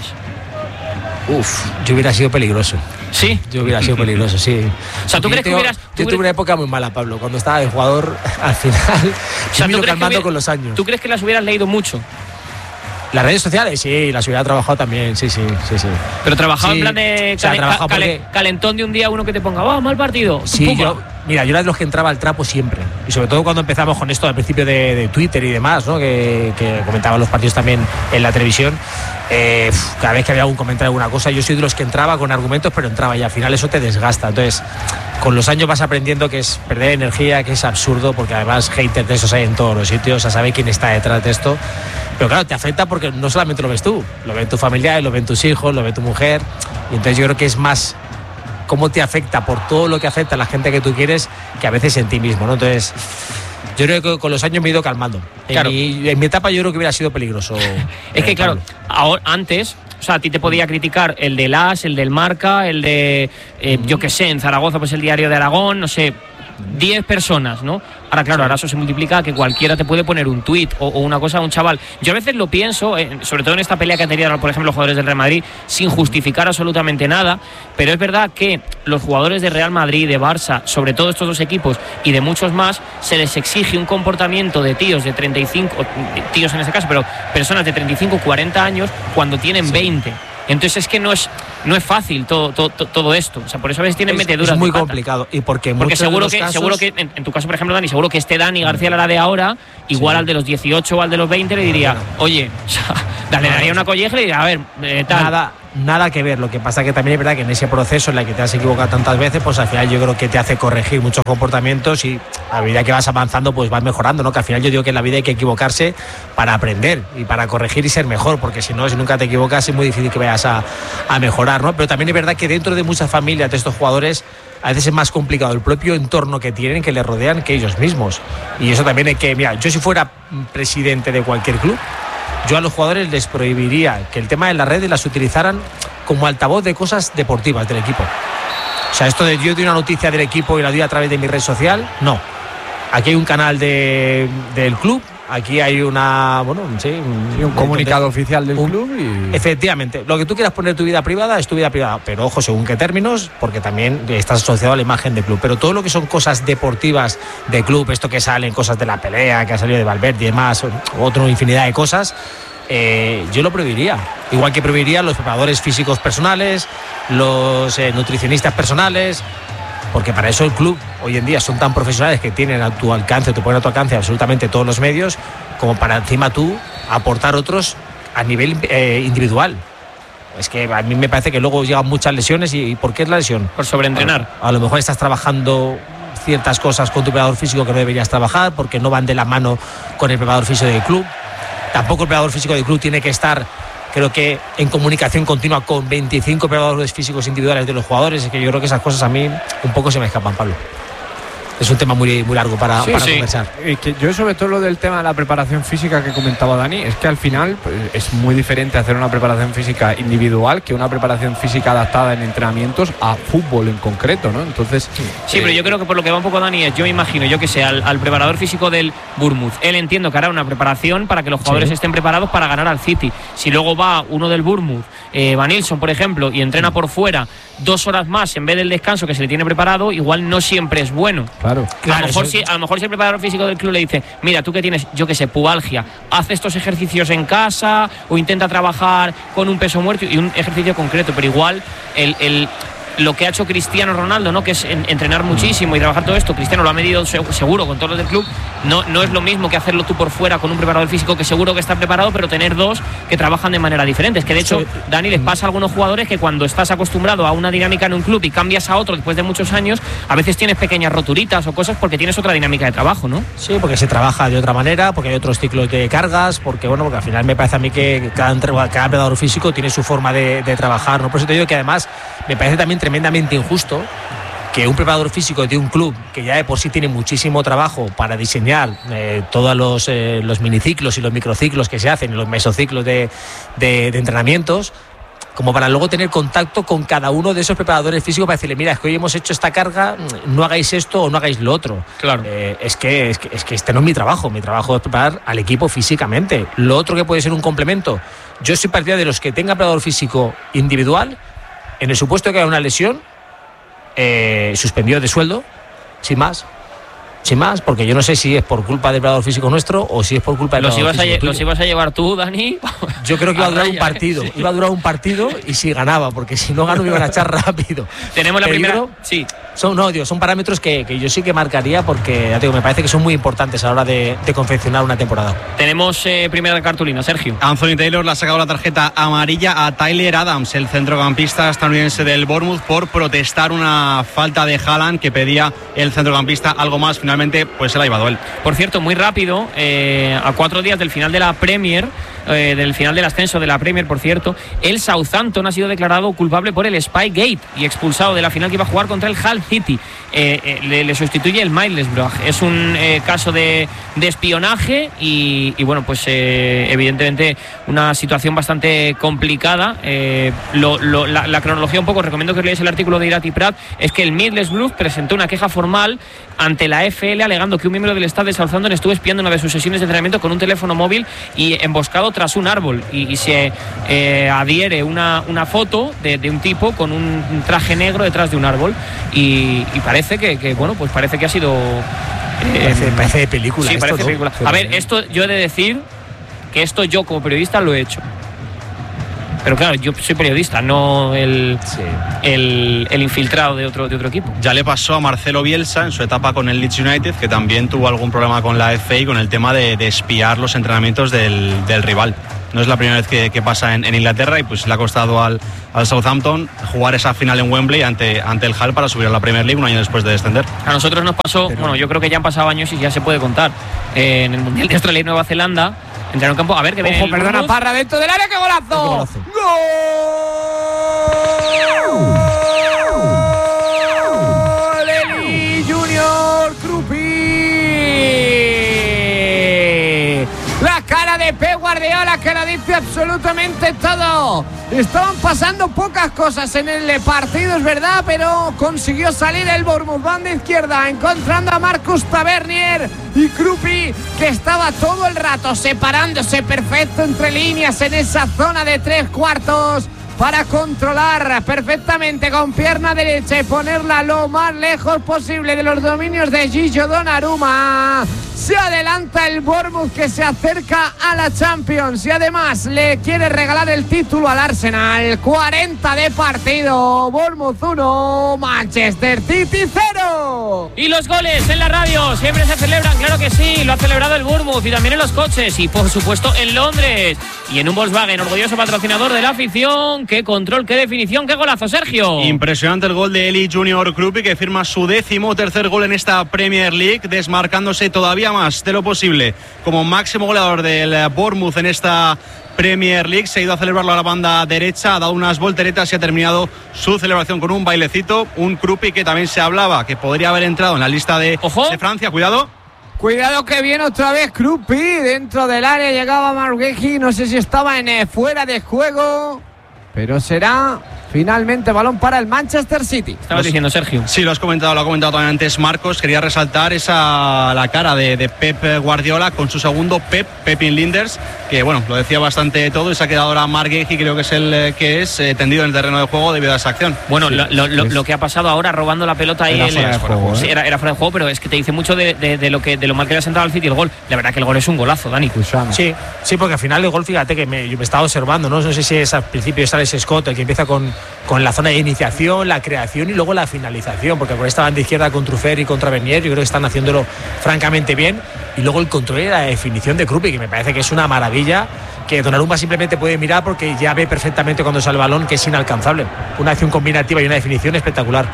Speaker 2: Uf, yo hubiera sido peligroso.
Speaker 4: ¿Sí?
Speaker 2: Yo hubiera sido peligroso, sí.
Speaker 4: O sea, ¿tú crees
Speaker 2: tengo,
Speaker 4: que hubieras...?
Speaker 2: Yo tuve una época muy mala, Pablo, cuando estaba de jugador, al final,
Speaker 4: o sea,
Speaker 2: me he ido calmando
Speaker 4: hubiera,
Speaker 2: con los años.
Speaker 4: ¿Tú crees que las hubieras leído mucho?
Speaker 2: Las redes sociales, sí, las hubiera trabajado también, sí, sí, sí, sí.
Speaker 4: Pero trabajado sí, en plan de
Speaker 2: o sea,
Speaker 4: calen,
Speaker 2: ca,
Speaker 4: porque... calentón de un día, uno que te ponga, ¡oh, mal partido!
Speaker 2: Sí, ¡puma! yo, mira, yo era de los que entraba al trapo siempre. Y sobre todo cuando empezamos con esto al principio de, de Twitter y demás, ¿no? Que, que comentaban los partidos también en la televisión. Eh, cada vez que había algún comentario, alguna cosa, yo soy de los que entraba con argumentos, pero entraba y al final eso te desgasta. Entonces, con los años vas aprendiendo que es perder energía, que es absurdo, porque además haters de esos hay en todos los sitios, o sea, sabe quién está detrás de esto. Pero claro, te afecta porque no solamente lo ves tú, lo ven tus familiares, lo ven tus hijos, lo ve tu mujer, y entonces yo creo que es más cómo te afecta por todo lo que afecta a la gente que tú quieres, que a veces en ti mismo, ¿no? Entonces, yo creo que con los años me he ido calmando.
Speaker 4: Claro.
Speaker 2: En, mi, en mi etapa yo creo que hubiera sido peligroso.
Speaker 4: Es que claro, ahora, antes, o sea, a ti te podía criticar el del A S, el del Marca, el de, eh, yo qué sé, en Zaragoza, pues el Diario de Aragón, no sé, diez personas, ¿no? Ahora, claro, ahora eso se multiplica a que cualquiera te puede poner un tuit o, o una cosa a un chaval. Yo a veces lo pienso, eh, sobre todo en esta pelea que han tenido, por ejemplo, los jugadores del Real Madrid, sin justificar absolutamente nada, pero es verdad que los jugadores de Real Madrid, de Barça, sobre todo estos dos equipos y de muchos más, se les exige un comportamiento de tíos de treinta y cinco, tíos en este caso, pero personas de treinta y cinco, cuarenta años cuando tienen veinte. Entonces es que no es no es fácil todo todo, todo esto, o sea, por eso a veces tienen
Speaker 2: es,
Speaker 4: meteduras.
Speaker 2: Es muy
Speaker 4: de pata.
Speaker 2: complicado y porque
Speaker 4: porque seguro que
Speaker 2: casos...
Speaker 4: seguro que en, en tu caso, por ejemplo, Dani, seguro que este Dani García Lara de ahora, igual sí. al de los dieciocho o al de los veinte le diría, oye, o sea, le daría una colleja y le diría, a ver, eh, tal.
Speaker 2: Nada, nada que ver. Lo que pasa que también es verdad que en ese proceso en el que te has equivocado tantas veces, pues al final yo creo que te hace corregir muchos comportamientos y a medida que vas avanzando, pues vas mejorando, ¿no? Que al final yo digo que en la vida hay que equivocarse para aprender y para corregir y ser mejor, porque si no, si nunca te equivocas es muy difícil que vayas a, a mejorar, ¿no? Pero también es verdad que dentro de muchas familias de estos jugadores a veces es más complicado el propio entorno que tienen, que les rodean, que ellos mismos. Y eso también hay que... Mira, yo si fuera presidente de cualquier club, yo a los jugadores les prohibiría que el tema de las redes las utilizaran como altavoz de cosas deportivas del equipo. O sea, esto de yo doy una noticia del equipo y la doy a través de mi red social, no. Aquí hay un canal de, del club, aquí hay una, bueno, sí, un,
Speaker 1: sí, un comunicado de, oficial del
Speaker 2: un,
Speaker 1: club y...
Speaker 2: Efectivamente, lo que tú quieras poner tu vida privada es tu vida privada, pero ojo, según qué términos, porque también estás asociado a la imagen del club, pero todo lo que son cosas deportivas de club, esto que salen, cosas de la pelea, que ha salido de Valverde y demás, otra infinidad de cosas, eh, yo lo prohibiría, igual que prohibiría los preparadores físicos personales, los eh, nutricionistas personales, porque para eso el club hoy en día son tan profesionales que tienen a tu alcance, te ponen a tu alcance absolutamente todos los medios, como para encima tú aportar otros a nivel eh, individual. Es que a mí me parece que luego llegan muchas lesiones. ¿Y, y por qué es la lesión?
Speaker 4: Por sobreentrenar.
Speaker 2: A, a lo mejor estás trabajando ciertas cosas con tu preparador físico que no deberías trabajar porque no van de la mano con el preparador físico del club. Tampoco el preparador físico del club tiene que estar, creo que, en comunicación continua con veinticinco preparadores físicos individuales de los jugadores. Es que yo creo que esas cosas a mí un poco se me escapan, Pablo. Es un tema muy, muy largo para,
Speaker 1: sí,
Speaker 2: para
Speaker 1: sí.
Speaker 2: conversar.
Speaker 1: Y que yo, sobre todo lo del tema de la preparación física que comentaba Dani, es que al final pues, es muy diferente hacer una preparación física individual que una preparación física adaptada en entrenamientos a fútbol en concreto, ¿no? Entonces...
Speaker 4: Sí,
Speaker 1: eh,
Speaker 4: pero yo creo que por lo que va un poco Dani es, yo me imagino, yo que sé, al, al preparador físico del Bournemouth, él entiendo que hará una preparación para que los jugadores sí. estén preparados para ganar al City. Si luego va uno del Bournemouth, eh, Van Nilsson, por ejemplo, y entrena por fuera dos horas más en vez del descanso que se le tiene preparado, igual no siempre es bueno.
Speaker 1: Claro,
Speaker 4: claro. A lo mejor, si, a lo mejor si el preparador físico del club le dice, mira, tú que tienes, yo que sé, pubalgia, haz estos ejercicios en casa o intenta trabajar con un peso muerto y un ejercicio concreto, pero igual el... el lo que ha hecho Cristiano Ronaldo, ¿no? Que es en, entrenar muchísimo y trabajar todo esto. Cristiano lo ha medido seguro con todos los del club. No, no es lo mismo que hacerlo tú por fuera con un preparador físico que seguro que está preparado, pero tener dos que trabajan de manera diferente. Es que de hecho, sí. Dani, les pasa a algunos jugadores que cuando estás acostumbrado a una dinámica en un club y cambias a otro después de muchos años, a veces tienes pequeñas roturitas o cosas porque tienes otra dinámica de trabajo, ¿no?
Speaker 2: Sí, porque se trabaja de otra manera, porque hay otros ciclos de cargas, porque bueno, porque al final me parece a mí que cada, cada preparador físico tiene su forma de, de trabajar, ¿no? Por eso te digo que además me parece también tremendamente injusto que un preparador físico de un club que ya de por sí tiene muchísimo trabajo para diseñar eh, todos los, eh, los miniciclos y los microciclos que se hacen y los mesociclos de, de, de entrenamientos, como para luego tener contacto con cada uno de esos preparadores físicos para decirle, mira, es que hoy hemos hecho esta carga, no hagáis esto o no hagáis lo otro.
Speaker 4: Claro.
Speaker 2: Eh, es, que, es, que, es que este no es mi trabajo, mi trabajo es preparar al equipo físicamente. Lo otro que puede ser un complemento, yo soy partidario de los que tengan preparador físico individual, en el supuesto de que haya una lesión, eh, suspendido de sueldo, sin más. Sin más, porque yo no sé si es por culpa del preparador físico nuestro o si es por culpa del
Speaker 4: los
Speaker 2: preparador
Speaker 4: ibas
Speaker 2: físico
Speaker 4: a, ¿Los ibas a llevar tú, Dani?
Speaker 2: Yo creo que iba a durar
Speaker 4: a
Speaker 2: un partido. Sí. Iba a durar un partido y si ganaba, porque si no gano me iban a echar rápido.
Speaker 4: Tenemos la
Speaker 2: Peligro,
Speaker 4: primera... Sí.
Speaker 2: Son, no, digo, son parámetros que, que yo sí que marcaría porque, ya te digo, me parece que son muy importantes a la hora de, de confeccionar una temporada.
Speaker 4: Tenemos eh, primera cartulina, Sergio.
Speaker 3: Anthony Taylor le ha sacado la tarjeta amarilla a Tyler Adams, el centrocampista estadounidense del Bournemouth, por protestar una falta de Haaland que pedía el centrocampista algo más. Finalmente finalmente pues se la ha llevado él.
Speaker 4: Por cierto, muy rápido, eh, a cuatro días del final de la Premier, eh, del final del ascenso de la Premier, por cierto, el Southampton ha sido declarado culpable por el Spygate y expulsado de la final que iba a jugar contra el Hull City. Eh, eh, le, le sustituye el Middlesbrough. Es un eh, caso de, de espionaje y, y bueno, pues eh, evidentemente una situación bastante complicada. Eh, lo, lo, la, la cronología un poco, recomiendo que os leáis el artículo de Irati Prat, es que el Middlesbrough presentó una queja formal ante la F L alegando que un miembro del staff de Southampton estuvo espiando una de sus sesiones de entrenamiento con un teléfono móvil y emboscado tras un árbol, y, y se eh, adhiere una, una foto de, de un tipo con un, un traje negro detrás de un árbol y, y parece que, que bueno, pues parece que ha sido eh,
Speaker 2: parece, parece de película.
Speaker 4: Sí,
Speaker 2: esto,
Speaker 4: parece
Speaker 2: ¿no?
Speaker 4: película. A ver, esto yo he de decir que esto yo como periodista lo he hecho. Pero claro, yo soy periodista, no el, sí. el, el infiltrado de otro, de otro equipo.
Speaker 3: Ya le pasó a Marcelo Bielsa en su etapa con el Leeds United, que también tuvo algún problema con la F A y con el tema de, de espiar los entrenamientos del, del rival. No es la primera vez que, que pasa en, en Inglaterra y pues le ha costado al, al Southampton jugar esa final en Wembley ante, ante el Hull para subir a la Premier League un año después de descender.
Speaker 4: A nosotros nos pasó, Pero... bueno, yo creo que ya han pasado años y ya se puede contar. Eh, en el Mundial de Australia y Nueva Zelanda, entraron en campo, a ver que
Speaker 1: Ojo, perdona, Burgos. Parra dentro del área, ¡qué golazo! ¡Golazo! ¡Gol! Eli Junior Krupi. La cara de Pep Guardiola que lo dice absolutamente todo. Estaban pasando pocas cosas en el partido, es verdad, pero consiguió salir el Bournemouth, banda izquierda, encontrando a Marcus Tavernier y Krupi, que estaba todo el rato separándose perfecto entre líneas en esa zona de tres cuartos para controlar perfectamente con pierna derecha y ponerla lo más lejos posible de los dominios de Gigio Donnarumma. Se adelanta el Bournemouth, que se acerca a la Champions y además le quiere regalar el título al Arsenal. cuarenta de partido, Bournemouth uno, Manchester City cero.
Speaker 4: Y los goles en la radio siempre se celebran, claro que sí, lo ha celebrado el Bournemouth y también en los coches y por supuesto en Londres y en un Volkswagen, orgulloso patrocinador de la afición. Qué control, qué definición, qué golazo, Sergio.
Speaker 3: Impresionante el gol de Eli Junior Krupi, que firma su décimo tercer gol en esta Premier League, desmarcándose todavía más de lo posible como máximo goleador del Bournemouth en esta Premier League. Se ha ido a celebrarlo a la banda derecha, ha dado unas volteretas y ha terminado su celebración con un bailecito. Un Krupi que también se hablaba que podría haber entrado en la lista de, de Francia. Cuidado.
Speaker 1: Cuidado que viene otra vez Krupi dentro del área. Llegaba Margueji, no sé si estaba en eh, fuera de juego, pero será finalmente balón para el Manchester City.
Speaker 4: Estabas diciendo, Sergio.
Speaker 3: Sí, lo has comentado, lo ha comentado también antes Marcos. Quería resaltar esa la cara de, de Pep Guardiola con su segundo Pep, Pepin Linders, que bueno, lo decía bastante todo y se ha quedado ahora Margueji, creo que es el eh, que es eh, tendido en el terreno de juego debido a esa acción.
Speaker 4: Bueno,
Speaker 3: sí,
Speaker 4: lo, lo, lo, lo que ha pasado ahora robando la pelota ahí
Speaker 1: era,
Speaker 4: el,
Speaker 1: fuera de juego,
Speaker 4: sí,
Speaker 1: ¿eh?
Speaker 4: era, era fuera de juego, pero es que te dice mucho de, de, de lo que de lo mal que le ha sentado al City el gol. La verdad que el gol es un golazo, Dani.
Speaker 2: Sí, sí, porque al final el gol, fíjate que me, yo me estaba observando, ¿no? No sé si es al principio está ese Scott, el que empieza con, con la zona de iniciación, la creación y luego la finalización, porque con esta banda izquierda con Trufer y contra Bernier yo creo que están haciéndolo francamente bien, y luego el control y la definición de Krupi, que me parece que es una maravilla, que Donnarumma simplemente puede mirar porque ya ve perfectamente cuando sale el balón que es inalcanzable. Una acción combinativa y una definición espectacular.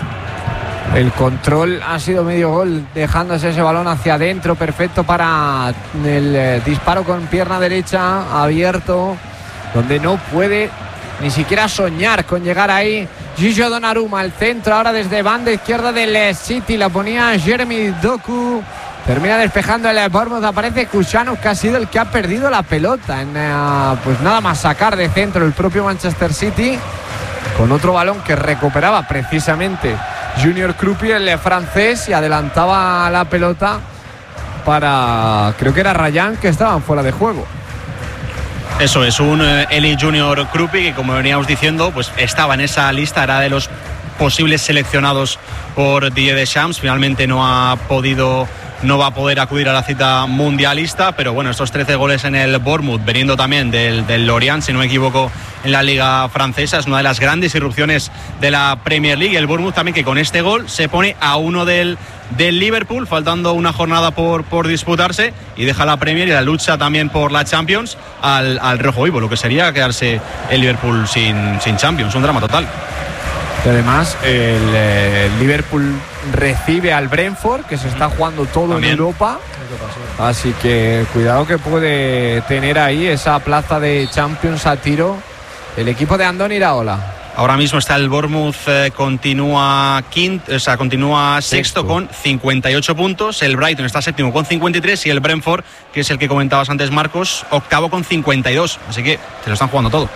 Speaker 1: El control ha sido medio gol, dejándose ese balón hacia adentro, perfecto para el eh, disparo con pierna derecha abierto, donde no puede ni siquiera soñar con llegar ahí. Gigio Donnarumma, el centro ahora desde banda izquierda del City, la ponía Jeremy Doku, termina despejando el Bournemouth, aparece Kušanov, que ha sido el que ha perdido la pelota en uh, pues nada más sacar de centro el propio Manchester City, con otro balón que recuperaba precisamente Junior Krupi, el francés, y adelantaba la pelota para, creo que era Ryan, que estaban fuera de juego.
Speaker 3: Eso es, un eh, Eli Junior Krupi que, como veníamos diciendo, pues estaba en esa lista, era de los posibles seleccionados por Didier Deschamps. Finalmente no ha podido, no va a poder acudir a la cita mundialista, pero bueno, estos trece goles en el Bournemouth, veniendo también del, del Lorient, si no me equivoco, en la liga francesa, es una de las grandes irrupciones de la Premier League. El Bournemouth también, que con este gol se pone a uno del, del Liverpool, faltando una jornada por, por disputarse, y deja la Premier y la lucha también por la Champions al, al rojo vivo, lo que sería quedarse el Liverpool sin, sin Champions, un drama total.
Speaker 1: Y además el, el Liverpool recibe al Brentford, que se está jugando todo
Speaker 3: También.
Speaker 1: en Europa. Así que cuidado que puede tener ahí esa plaza de Champions a tiro el equipo de Andoni Iraola.
Speaker 3: Ahora mismo está el Bournemouth, eh, continúa quinto, o sea, continúa sexto, sexto con cincuenta y ocho puntos. El Brighton está séptimo con cincuenta y tres y el Brentford, que es el que comentabas antes, Marcos, octavo con cincuenta y dos. Así que se lo están jugando todo.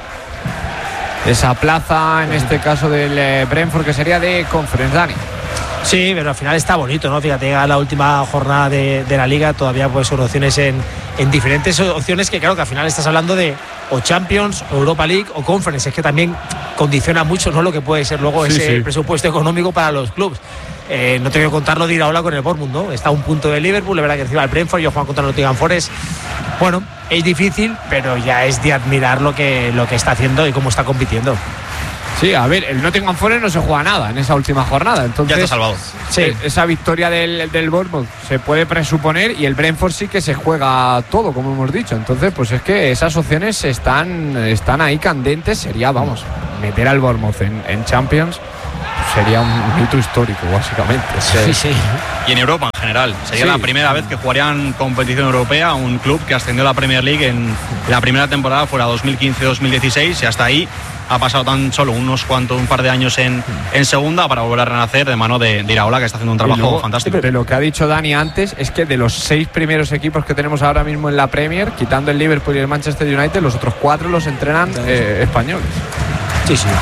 Speaker 1: Esa plaza, en este caso del eh, Brentford, que sería de Conference, Dani.
Speaker 2: Sí, pero al final está bonito, ¿no? Fíjate, llega la última jornada de, de la Liga, todavía pues son opciones en, en diferentes opciones que claro que al final estás hablando de o Champions, o Europa League o Conference, es que también condiciona mucho, ¿no?, lo que puede ser luego sí, ese sí. presupuesto económico para los clubes. Eh, no tengo que contarlo de Iraola con el Bournemouth, ¿no? Está a un punto de Liverpool, la verdad que encima el Brentford, yo juego contra el Nottingham Forest. Bueno, es difícil, pero ya es de admirar lo que, lo que está haciendo y cómo está compitiendo.
Speaker 1: Sí, a ver, el Nottingham Forest no se juega nada en esa última jornada, entonces
Speaker 3: ya está salvado.
Speaker 1: Sí, esa victoria del, del Bournemouth se puede presuponer y el Brentford sí que se juega todo, como hemos dicho. Entonces, pues es que esas opciones están, están ahí candentes. Sería, vamos, meter al Bournemouth en, en Champions sería un hito histórico, básicamente.
Speaker 2: Sí, sí.
Speaker 3: Y en Europa en general. Sería sí. la primera vez que jugarían competición europea un club que ascendió a la Premier League en la primera temporada, fuera dos mil quince dos mil dieciséis, y hasta ahí ha pasado tan solo unos cuantos, un par de años en, en segunda para volver a renacer de mano de, de Iraola, que está haciendo un trabajo luego, fantástico.
Speaker 1: De lo que ha dicho Dani antes, es que de los seis primeros equipos que tenemos ahora mismo en la Premier, quitando el Liverpool y el Manchester United, los otros cuatro los entrenan eh, españoles.
Speaker 2: Sí, sí.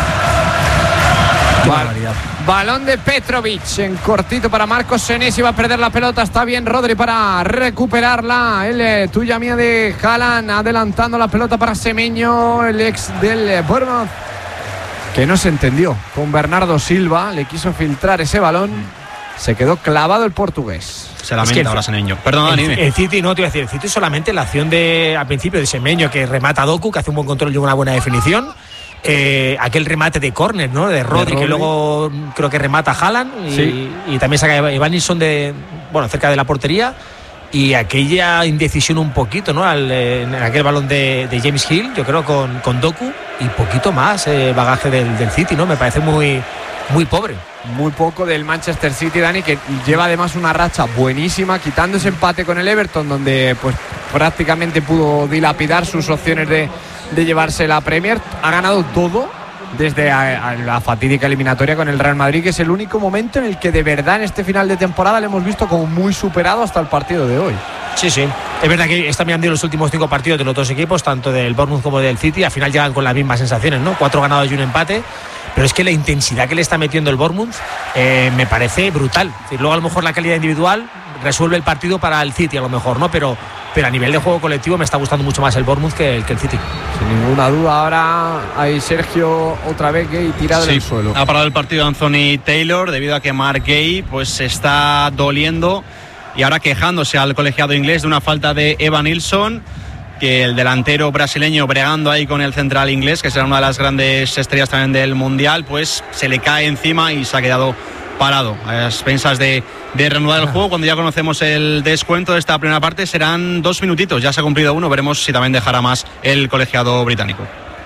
Speaker 1: Val, balón de Petrovic en cortito para Marcos Senesi, va a perder la pelota, está bien Rodri para recuperarla, el eh, tuya mía de Haaland, adelantando la pelota para Semenyo, el ex del eh, Bournemouth, que no se entendió con Bernardo Silva, le quiso filtrar ese balón, se quedó clavado el portugués.
Speaker 3: Se lamenta es que ahora Semenyo. Perdón,
Speaker 2: el, el City, no te iba a decir, el City solamente la acción de al principio de Semenyo, que remata a Doku, que hace un buen control y una buena definición. Eh, aquel remate de córner, ¿no?, de Rodri, que luego creo que remata Haaland y, sí. y también saca Evanilson de, bueno, cerca de la portería, y aquella indecisión un poquito, ¿no?, Al, en aquel balón de, de James Hill, yo creo con, con Doku, y poquito más eh, bagaje del, del City, ¿no? Me parece muy, muy pobre.
Speaker 1: Muy poco del Manchester City, Dani, que lleva además una racha buenísima, quitando ese empate con el Everton, donde pues prácticamente pudo dilapidar sus opciones de de llevarse la Premier. Ha ganado todo desde a, a la fatídica eliminatoria con el Real Madrid, que es el único momento en el que de verdad en este final de temporada le hemos visto como muy superado hasta el partido de hoy.
Speaker 2: Sí, sí, es verdad que están mirando los últimos cinco partidos de los dos equipos, tanto del Bournemouth como del City, al final llegan con las mismas sensaciones, ¿no? Cuatro ganados y un empate, pero es que la intensidad que le está metiendo el Bournemouth eh, me parece brutal. Es decir, luego a lo mejor la calidad individual resuelve el partido para el City a lo mejor, ¿no? Pero, pero a nivel de juego colectivo me está gustando mucho más el Bournemouth que el, que el City.
Speaker 1: Sin ninguna duda. Ahora hay Sergio otra vez Gay tirado
Speaker 3: sí,
Speaker 1: en el suelo.
Speaker 3: Ha parado el partido Anthony Taylor debido a que Mark Gay pues se está doliendo y ahora quejándose al colegiado inglés de una falta de Evanilson, que el delantero brasileño, bregando ahí con el central inglés, que será una de las grandes estrellas también del Mundial, pues se le cae encima y se ha quedado parado. A expensas de, de reanudar el juego, cuando ya conocemos el descuento de esta primera parte, serán dos minutitos, ya se ha cumplido uno, veremos si también dejará más el colegiado británico.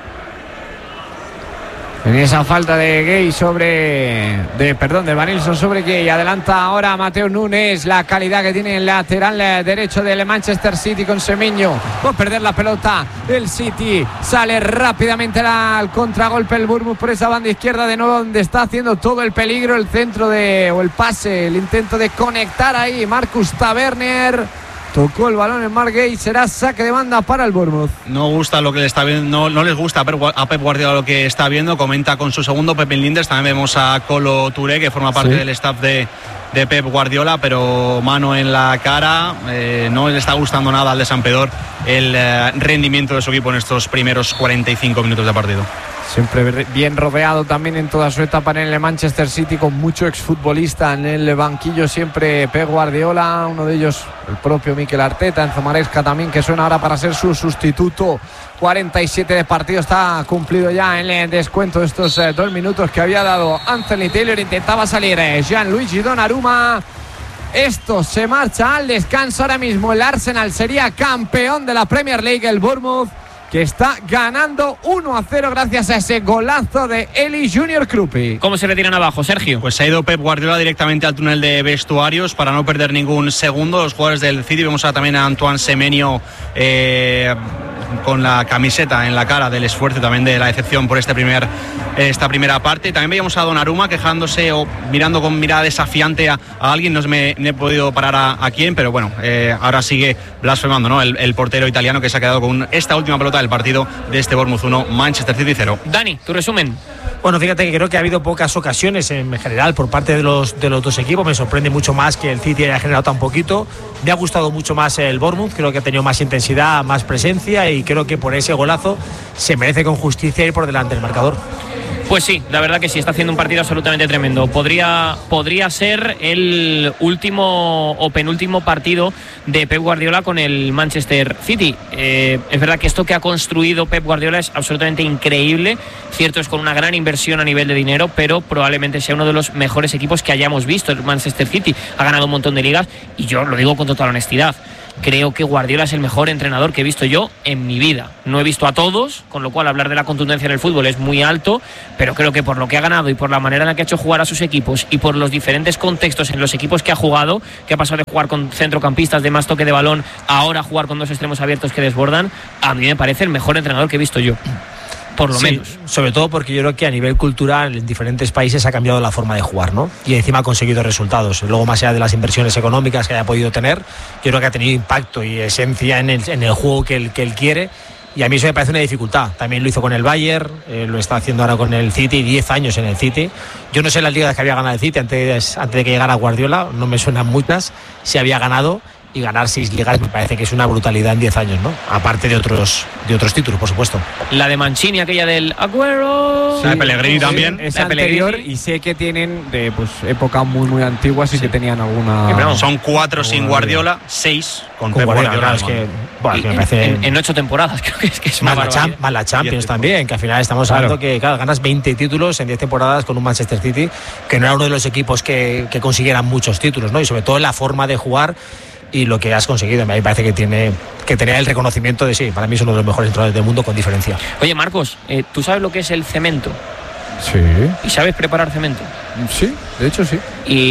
Speaker 1: En esa falta de Gay sobre de perdón de Vanilson sobre Gay, adelanta ahora Mateo Núñez, la calidad que tiene el lateral derecho del Manchester City con Semenyo. Va a perder la pelota el City, sale rápidamente al contragolpe el Bournemouth por esa banda izquierda, de nuevo donde está haciendo todo el peligro, el centro de o el pase, el intento de conectar ahí Marcus Tavernier. Tocó el balón en Mark Gay, será saque de banda para el Bournemouth.
Speaker 3: No gusta lo que le está viendo, no, no les gusta a Pep Guardiola lo que está viendo. Comenta con su segundo Pep Linders. También vemos a Kolo Touré, que forma parte sí. del staff de, de Pep Guardiola, pero mano en la cara. Eh, no le está gustando nada al de Sampedor el eh, rendimiento de su equipo en estos primeros cuarenta y cinco minutos de partido.
Speaker 1: Siempre bien rodeado también en toda su etapa en el Manchester City, con mucho exfutbolista en el banquillo, siempre Pep Guardiola, uno de ellos el propio Mikel Arteta, Enzo Maresca también, que suena ahora para ser su sustituto. cuarenta y siete de partido, está cumplido ya en el descuento de estos eh, dos minutos que había dado Anthony Taylor. Intentaba salir eh, Gianluigi Donnarumma. Esto se marcha al descanso ahora mismo. El Arsenal sería campeón de la Premier League. El Bournemouth, que está ganando uno a cero gracias a ese golazo de Eli Junior Krupi.
Speaker 4: ¿Cómo se le tiran abajo, Sergio?
Speaker 3: Pues se ha ido Pep Guardiola directamente al túnel de vestuarios para no perder ningún segundo. Los jugadores del City, vemos a, también a Antoine Semenyo eh, con la camiseta en la cara del esfuerzo, también de la decepción por este primer, esta primera parte. También veíamos a Donnarumma quejándose o mirando con mirada desafiante a, a alguien, no me, me he podido parar a, a quién, pero bueno, eh, ahora sigue blasfemando, ¿no? El, el portero italiano, que se ha quedado con esta última pelota del partido de este Bournemouth uno, Manchester City cero.
Speaker 4: Dani, tu resumen.
Speaker 2: Bueno, fíjate que creo que ha habido pocas ocasiones en general por parte de los, de los dos equipos. Me sorprende mucho más que el City haya generado tan poquito. Me ha gustado mucho más el Bournemouth, creo que ha tenido más intensidad, más presencia, y creo que por ese golazo se merece con justicia ir por delante del marcador.
Speaker 4: Pues sí, la verdad que sí, está haciendo un partido absolutamente tremendo. Podría, podría ser el último o penúltimo partido de Pep Guardiola con el Manchester City. Eh, es verdad que esto que ha construido Pep Guardiola es absolutamente increíble. Cierto, es con una gran inversión a nivel de dinero, pero probablemente sea uno de los mejores equipos que hayamos visto. El Manchester City ha ganado un montón de ligas y yo lo digo con total honestidad. Creo que Guardiola es el mejor entrenador que he visto yo en mi vida. No he visto a todos, con lo cual hablar de la contundencia en el fútbol es muy alto, pero creo que por lo que ha ganado y por la manera en la que ha hecho jugar a sus equipos y por los diferentes contextos en los equipos que ha jugado, que ha pasado de jugar con centrocampistas de más toque de balón a ahora jugar con dos extremos abiertos que desbordan, a mí me parece el mejor entrenador que he visto yo. Por lo sí, menos.
Speaker 2: Sobre todo porque yo creo que a nivel cultural en diferentes países ha cambiado la forma de jugar, ¿no? Y encima ha conseguido resultados. Luego, más allá de las inversiones económicas que haya podido tener, yo creo que ha tenido impacto y esencia en el, en el juego que él, que él quiere. Y a mí eso me parece una dificultad. También lo hizo con el Bayern, eh, lo está haciendo ahora con el City, diez años en el City. Yo no sé las ligas que había ganado el City antes, antes de que llegara Guardiola, no me suenan muchas. Si había ganado, y ganar seis ligas me parece que es una brutalidad en diez años, ¿no? Aparte de otros de otros títulos, por supuesto.
Speaker 4: La de Mancini, aquella del Agüero.
Speaker 3: Sí, la de Pellegrini sí, también.
Speaker 1: Es anterior Pellegrini. Y sé que tienen de pues épocas muy muy antiguas y sí. que tenían alguna.
Speaker 3: Sí, son cuatro alguna sin Guardiola, seis con,
Speaker 2: con
Speaker 3: Pep
Speaker 2: Guardiola.
Speaker 3: Guardiola.
Speaker 2: Es que, bueno,
Speaker 4: y,
Speaker 2: me parece
Speaker 4: en, en ocho temporadas, creo que es que es
Speaker 2: más,
Speaker 4: una
Speaker 2: la Champ, más la Champions también, que al final estamos hablando claro. que claro, ganas veinte títulos en diez temporadas con un Manchester City, que no era uno de los equipos que, que consiguieran muchos títulos, ¿no? Y sobre todo la forma de jugar y lo que has conseguido. A mí me parece que tiene que tener el reconocimiento de sí, para mí es uno de los mejores entrenadores del mundo con diferencia.
Speaker 4: Oye, Marcos, eh, ¿tú sabes lo que es el cemento?
Speaker 1: Sí.
Speaker 4: ¿Y sabes preparar cemento?
Speaker 1: Sí, de hecho sí.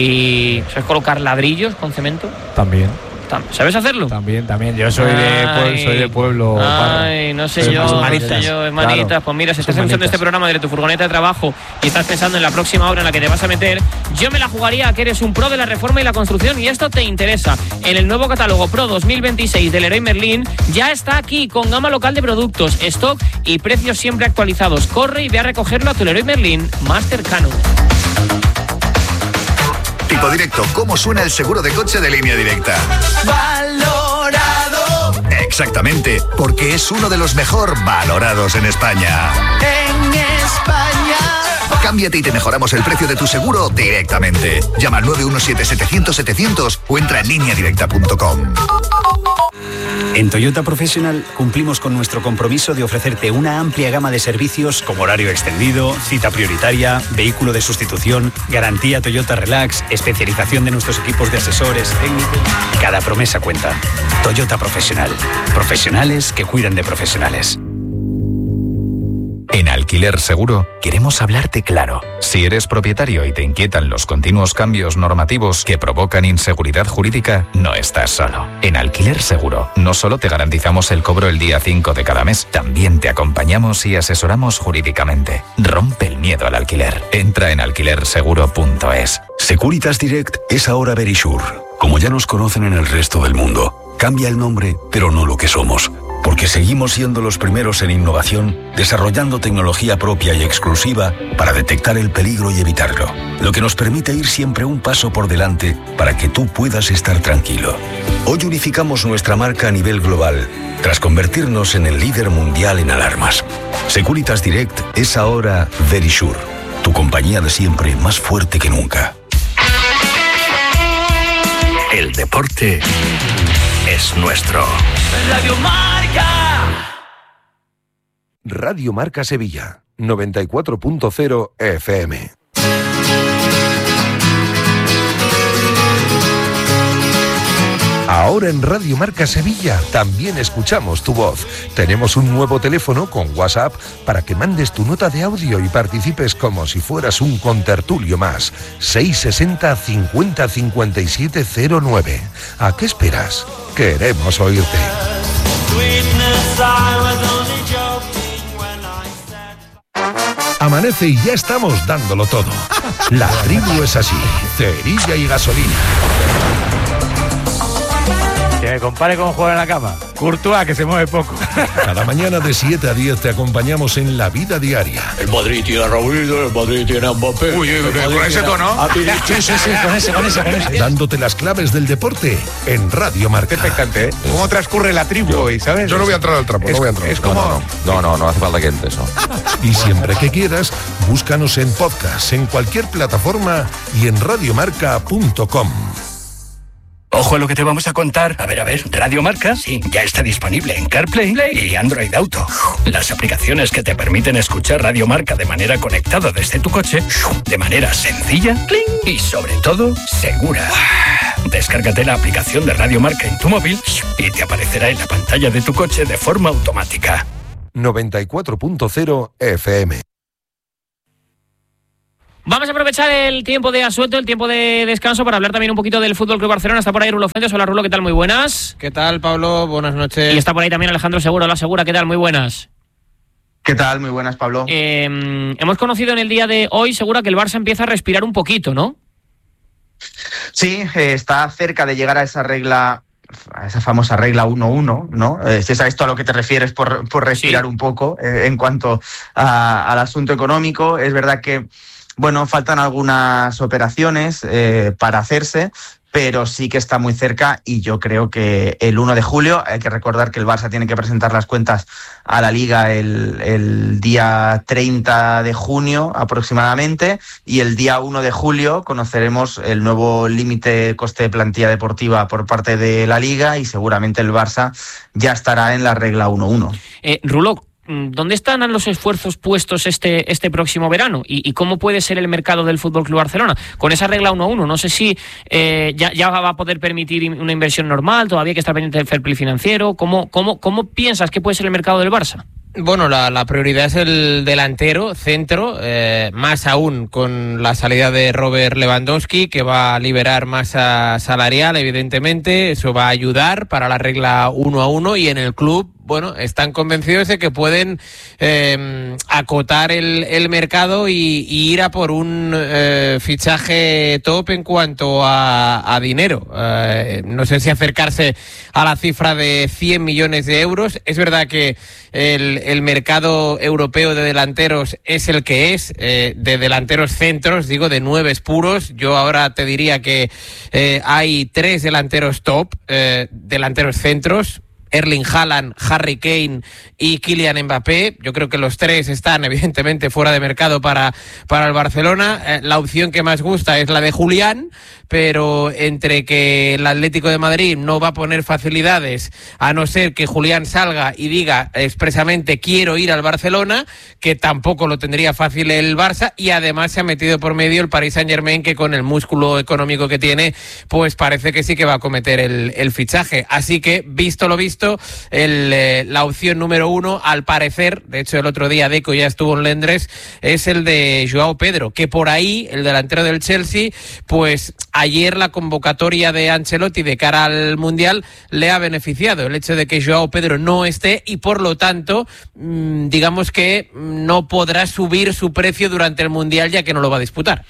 Speaker 4: ¿Y sabes colocar ladrillos con cemento?
Speaker 1: También.
Speaker 4: ¿Sabes hacerlo?
Speaker 1: También, también. Yo soy, ay, de, pueblo, soy de pueblo.
Speaker 4: Ay, no sé yo, no sé yo, hermanitas. Claro. Pues mira, si estás escuchando este programa desde tu furgoneta de trabajo y estás pensando en la próxima hora en la que te vas a meter, yo me la jugaría a que eres un pro de la reforma y la construcción y esto te interesa. En el nuevo catálogo Pro dos mil veintiséis del Leroy Merlin ya está aquí con gama local de productos, stock y precios siempre actualizados. Corre y ve a recogerlo a tu Leroy Merlin más cercano.
Speaker 9: Tipo Directo, ¿cómo suena el seguro de coche de Línea Directa?
Speaker 6: Valorado.
Speaker 9: Exactamente, porque es uno de los mejor valorados en España.
Speaker 6: En España.
Speaker 9: Cámbiate y te mejoramos el precio de tu seguro directamente. Llama al nueve uno siete setecientos setecientos o entra en línea directa punto com.
Speaker 10: En Toyota Professional cumplimos con nuestro compromiso de ofrecerte una amplia gama de servicios como horario extendido, cita prioritaria, vehículo de sustitución, garantía Toyota Relax, especialización de nuestros equipos de asesores técnicos. Cada promesa cuenta. Toyota Professional. Profesionales que cuidan de profesionales.
Speaker 11: En Alquiler Seguro queremos hablarte claro. Si eres propietario y te inquietan los continuos cambios normativos que provocan inseguridad jurídica, no estás solo. En Alquiler Seguro no solo te garantizamos el cobro el día cinco de cada mes, también te acompañamos y asesoramos jurídicamente. Rompe el miedo al alquiler. Entra en alquiler seguro punto es.
Speaker 12: Securitas Direct es ahora Verisure. Como ya nos conocen en el resto del mundo, cambia el nombre, pero no lo que somos. Porque seguimos siendo los primeros en innovación, desarrollando tecnología propia y exclusiva para detectar el peligro y evitarlo, lo que nos permite ir siempre un paso por delante para que tú puedas estar tranquilo. Hoy unificamos nuestra marca a nivel global, tras convertirnos en el líder mundial en alarmas. Securitas Direct es ahora Verisure, tu compañía de siempre más fuerte que nunca.
Speaker 9: El deporte es nuestro.
Speaker 6: Radio Marca.
Speaker 7: Radio Marca Sevilla, noventa y cuatro punto cero F M. Ahora en Radio Marca Sevilla también escuchamos tu voz. Tenemos un nuevo teléfono con WhatsApp para que mandes tu nota de audio y participes como si fueras un contertulio más. seis sesenta cincuenta cincuenta y siete cero nueve. ¿A qué esperas? Queremos oírte. Amanece y ya estamos dándolo todo. La tribu es así, cerilla y gasolina.
Speaker 13: Que me compare con jugar en la cama. Courtois, que se mueve poco.
Speaker 8: Cada mañana de siete a diez te acompañamos en la vida diaria.
Speaker 14: El Madrid tiene a Raúl, el Madrid tiene a Mbappé.
Speaker 8: Uy, uy, con ese tono.
Speaker 14: Sí, sí, sí, con ese, con ese, con ese.
Speaker 8: Dándote las claves del deporte en Radio Marca.
Speaker 13: Expectante, ¿eh? ¿Cómo transcurre la tribu hoy, sabes?
Speaker 8: Yo no voy a entrar al trapo,
Speaker 13: es,
Speaker 8: no voy a entrar.
Speaker 13: Es como...
Speaker 15: No, no, no, no, no hace falta que entres, ¿no?
Speaker 8: Y siempre que quieras, búscanos en podcast, en cualquier plataforma y en radiomarca punto com.
Speaker 5: Ojo a lo que te vamos a contar. A ver, a ver, Radio Marca, sí, ya está disponible en CarPlay y Android Auto. Las aplicaciones que te permiten escuchar Radio Marca de manera conectada desde tu coche, de manera sencilla y sobre todo segura. Descárgate la aplicación de Radio Marca en tu móvil y te aparecerá en la pantalla de tu coche de forma automática.
Speaker 7: noventa y cuatro punto cero F M.
Speaker 4: Vamos a aprovechar el tiempo de asueto, el tiempo de descanso, para hablar también un poquito del F C Barcelona. Está por ahí Rulo Fuentes. Hola, Rulo, ¿qué tal? Muy buenas.
Speaker 2: ¿Qué tal, Pablo? Buenas noches.
Speaker 4: Y está por ahí también Alejandro Segura. Hola, Segura, ¿qué tal? Muy buenas.
Speaker 16: ¿Qué tal? Muy buenas, Pablo.
Speaker 4: Eh, hemos conocido en el día de hoy, Segura, que el Barça empieza a respirar un poquito, ¿no?
Speaker 16: Sí, eh, está cerca de llegar a esa regla, a esa famosa regla uno uno, ¿no? Eh, si es a esto a lo que te refieres por, por respirar sí. un poco eh, en cuanto a, al asunto económico. Es verdad que Bueno, faltan algunas operaciones eh, para hacerse, pero sí que está muy cerca y yo creo que el uno de julio, hay que recordar que el Barça tiene que presentar las cuentas a la Liga el, el día treinta de junio aproximadamente, y el día uno de julio conoceremos el nuevo límite coste de plantilla deportiva por parte de la Liga y seguramente el Barça ya estará en la regla uno uno.
Speaker 4: Eh, Rulo, ¿dónde están los esfuerzos puestos este, este próximo verano? ¿Y, ¿Y cómo puede ser el mercado del F C Barcelona? Con esa regla uno uno, no sé si eh, ya, ya va a poder permitir una inversión normal, todavía hay que estar pendiente del fair play financiero. ¿Cómo, cómo, cómo piensas que puede ser el mercado del Barça?
Speaker 2: Bueno, la, la prioridad es el delantero, centro, eh, más aún con la salida de Robert Lewandowski, que va a liberar masa salarial, evidentemente. Eso va a ayudar para la regla uno a uno, y en el club, bueno, están convencidos de que pueden eh, acotar el, el mercado y, y ir a por un eh, fichaje top en cuanto a, a dinero. Eh, no sé si acercarse a la cifra de cien millones de euros. Es verdad que el, el mercado europeo de delanteros es el que es, eh, de delanteros centros, digo, de nueves puros. Yo ahora te diría que eh, hay tres delanteros top, eh, delanteros centros: Erling Haaland, Harry Kane y Kylian Mbappé. Yo creo que los tres están evidentemente fuera de mercado para, para el Barcelona. Eh, la opción que más gusta es la de Julián, pero entre que el Atlético de Madrid no va a poner facilidades, a no ser que Julián salga y diga expresamente quiero ir al Barcelona, que tampoco lo tendría fácil el Barça, y además se ha metido por medio el Paris Saint-Germain, que con el músculo económico que tiene, pues parece que sí que va a cometer el, el fichaje. Así que, visto lo visto, el, eh, la opción número uno, al parecer, de hecho el otro día Deco ya estuvo en Londres, es el de Joao Pedro, que por ahí, el delantero del Chelsea, pues ayer la convocatoria de Ancelotti de cara al Mundial le ha beneficiado el hecho de que Joao Pedro no esté, y por lo tanto digamos que no podrá subir su precio durante el Mundial, ya que no lo va a disputar.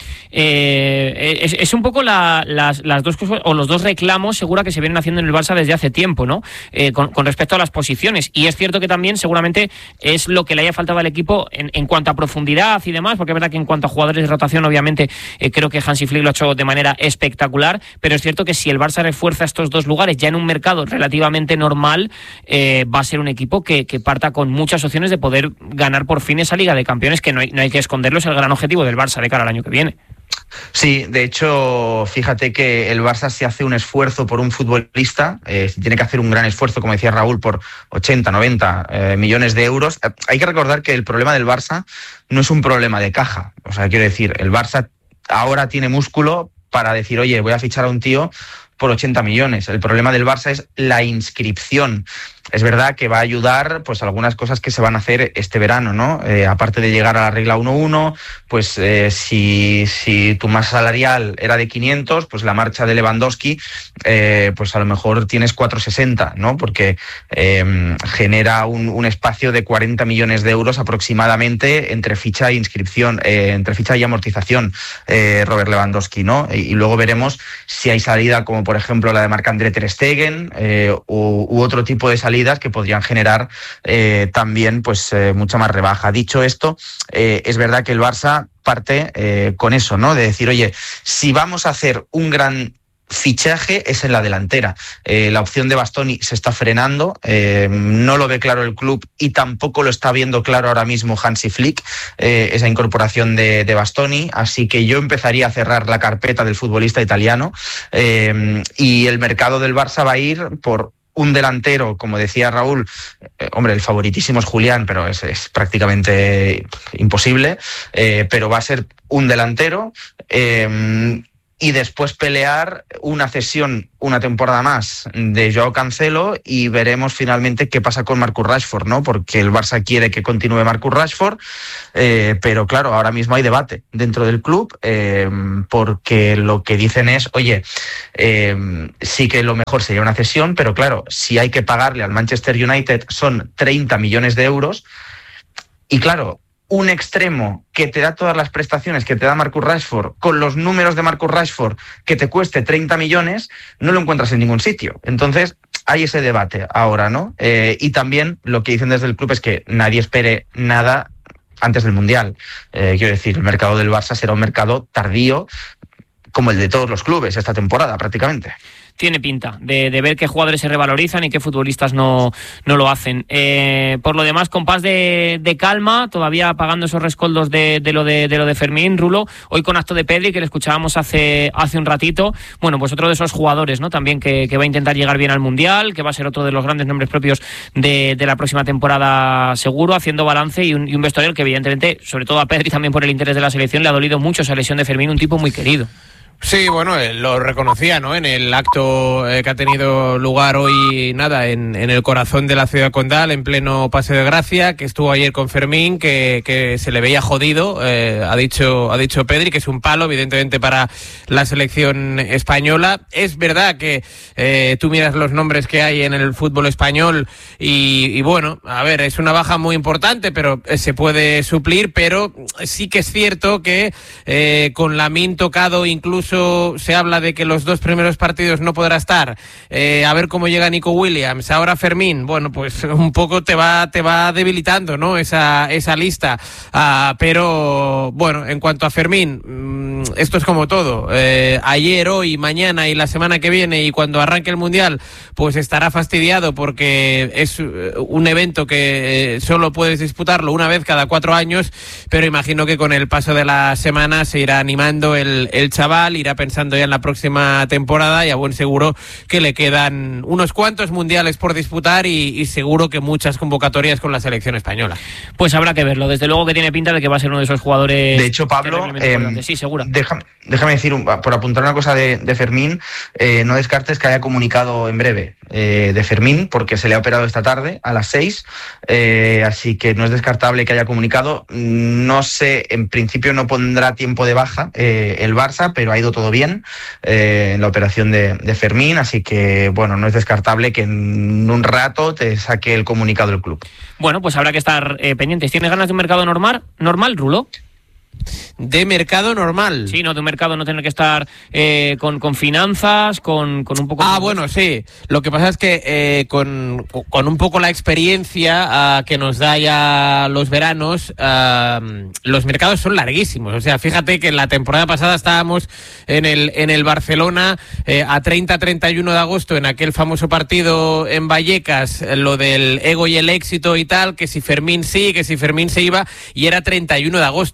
Speaker 4: Eh, es, es un poco la, las, las dos cosas, o los dos reclamos segura que se vienen haciendo en el Barça desde hace tiempo, ¿no? Eh, con, con respecto a las posiciones, y es cierto que también seguramente es lo que le haya faltado al equipo en, en cuanto a profundidad y demás, porque es verdad que en cuanto a jugadores de rotación, obviamente eh, creo que Hansi Flick lo ha hecho de manera espectacular, pero es cierto que si el Barça refuerza estos dos lugares ya en un mercado relativamente normal, eh, va a ser un equipo que, que parta con muchas opciones de poder ganar por fin esa Liga de Campeones, que no hay, no hay que esconderlo, es el gran objetivo del Barça de cara al año que viene.
Speaker 16: Sí, de hecho, fíjate que el Barça, si hace un esfuerzo por un futbolista, eh, si tiene que hacer un gran esfuerzo, como decía Raúl, por ochenta, noventa eh, millones de euros, eh, hay que recordar que el problema del Barça no es un problema de caja. O sea, quiero decir, el Barça ahora tiene músculo para decir, oye, voy a fichar a un tío por ochenta millones. El problema del Barça es la inscripción. Es verdad que va a ayudar pues algunas cosas que se van a hacer este verano, ¿no? Eh, aparte de llegar a la regla uno uno, pues eh, si, si tu masa salarial era de quinientos, pues la marcha de Lewandowski, eh, pues a lo mejor tienes cuatrocientos sesenta, ¿no? Porque eh, genera un, un espacio de cuarenta millones de euros aproximadamente entre ficha e inscripción, eh, entre ficha y amortización, eh, Robert Lewandowski, ¿no? Y, y luego veremos si hay salida como por ejemplo la de Marc-André Ter Stegen eh, u, u otro tipo de salida que podrían generar eh, también pues eh, mucha más rebaja. Dicho esto, eh, es verdad que el Barça parte eh, con eso, ¿no? De decir, oye, si vamos a hacer un gran fichaje es en la delantera. Eh, la opción de Bastoni se está frenando, eh, no lo ve claro el club y tampoco lo está viendo claro ahora mismo Hansi Flick, eh, esa incorporación de, de Bastoni, así que yo empezaría a cerrar la carpeta del futbolista italiano eh, y el mercado del Barça va a ir por un delantero, como decía Raúl, eh, hombre, el favoritísimo es Julián, pero es, es prácticamente imposible, eh, pero va a ser un delantero eh, y después pelear una cesión una temporada más de Joao Cancelo y veremos finalmente qué pasa con Marcus Rashford, ¿no? Porque el Barça quiere que continúe Marcus Rashford, eh, pero claro, ahora mismo hay debate dentro del club eh, porque lo que dicen es, oye, eh, sí que lo mejor sería una cesión, pero claro, si hay que pagarle al Manchester United son treinta millones de euros y claro, un extremo que te da todas las prestaciones que te da Marcus Rashford, con los números de Marcus Rashford, que te cueste treinta millones, no lo encuentras en ningún sitio. Entonces, hay ese debate ahora, ¿no? Eh, y también lo que dicen desde el club es que nadie espere nada antes del Mundial. Eh, quiero decir, el mercado del Barça será un mercado tardío, como el de todos los clubes esta temporada, prácticamente.
Speaker 4: Tiene pinta de, de ver qué jugadores se revalorizan y qué futbolistas no, no lo hacen. Eh, por lo demás, compás de, de calma, todavía pagando esos rescoldos de, de, lo de, de lo de Fermín, Rulo. Hoy con acto de Pedri, que le escuchábamos hace, hace un ratito. Bueno, pues otro de esos jugadores, ¿no? También que, que va a intentar llegar bien al Mundial, que va a ser otro de los grandes nombres propios de, de la próxima temporada seguro, haciendo balance y un, y un vestuario que evidentemente, sobre todo a Pedri también por el interés de la selección, le ha dolido mucho esa lesión de Fermín, un tipo muy querido.
Speaker 17: Sí, bueno, él lo reconocía, ¿no? En el acto eh, que ha tenido lugar hoy, nada, en, en el corazón de la ciudad condal, en pleno Paseo de Gracia, que estuvo ayer con Fermín, que, que se le veía jodido, eh, ha dicho, ha dicho Pedri, que es un palo, evidentemente, para la selección española. Es verdad que eh, tú miras los nombres que hay en el fútbol español y, y bueno, a ver, es una baja muy importante, pero se puede suplir, pero sí que es cierto que eh, con Lamine tocado incluso se habla de que los dos primeros partidos no podrá estar, eh, a ver cómo llega Nico Williams, ahora Fermín, bueno, pues un poco te va te va debilitando, ¿no? Esa, esa lista, ah, pero bueno, en cuanto a Fermín, mmm, esto es como todo, eh, ayer, hoy, mañana y la semana que viene y cuando arranque el Mundial, pues estará fastidiado porque es un evento que eh, solo puedes disputarlo una vez cada cuatro años, pero imagino que con el paso de la semana se irá animando el, el chaval, irá pensando ya en la próxima temporada y a buen seguro que le quedan unos cuantos mundiales por disputar y, y seguro que muchas convocatorias con la selección española.
Speaker 4: Pues habrá que verlo, desde luego que tiene pinta de que va a ser uno de esos jugadores.
Speaker 16: De hecho, Pablo, eh,
Speaker 4: sí, seguro.
Speaker 16: Déjame, déjame decir, un, por apuntar una cosa de, de Fermín, eh, no descartes que haya comunicado en breve eh, de Fermín, porque se le ha operado esta tarde a las seis, eh, así que no es descartable que haya comunicado. No sé, en principio no pondrá tiempo de baja eh, el Barça, pero ha ido todo bien eh, en la operación de, de Fermín, así que bueno, no es descartable que en un rato te saque el comunicado del club.
Speaker 4: Bueno, pues habrá que estar eh, pendientes. ¿Tienes ganas de un mercado normal, normal, Rulo?
Speaker 17: De mercado normal.
Speaker 4: Sí, no, de un mercado no tener que estar eh, con, con finanzas, con, con un poco...
Speaker 17: Ah, bueno, sí. Lo que pasa es que eh, con, con un poco la experiencia uh, que nos da ya los veranos, uh, los mercados son larguísimos. O sea, fíjate que en la temporada pasada estábamos en el, en el Barcelona eh, a treinta a treinta y uno de agosto, en aquel famoso partido en Vallecas, lo del ego y el éxito y tal, que si Fermín sí, que si Fermín se iba, y era treinta y uno de agosto. O sea,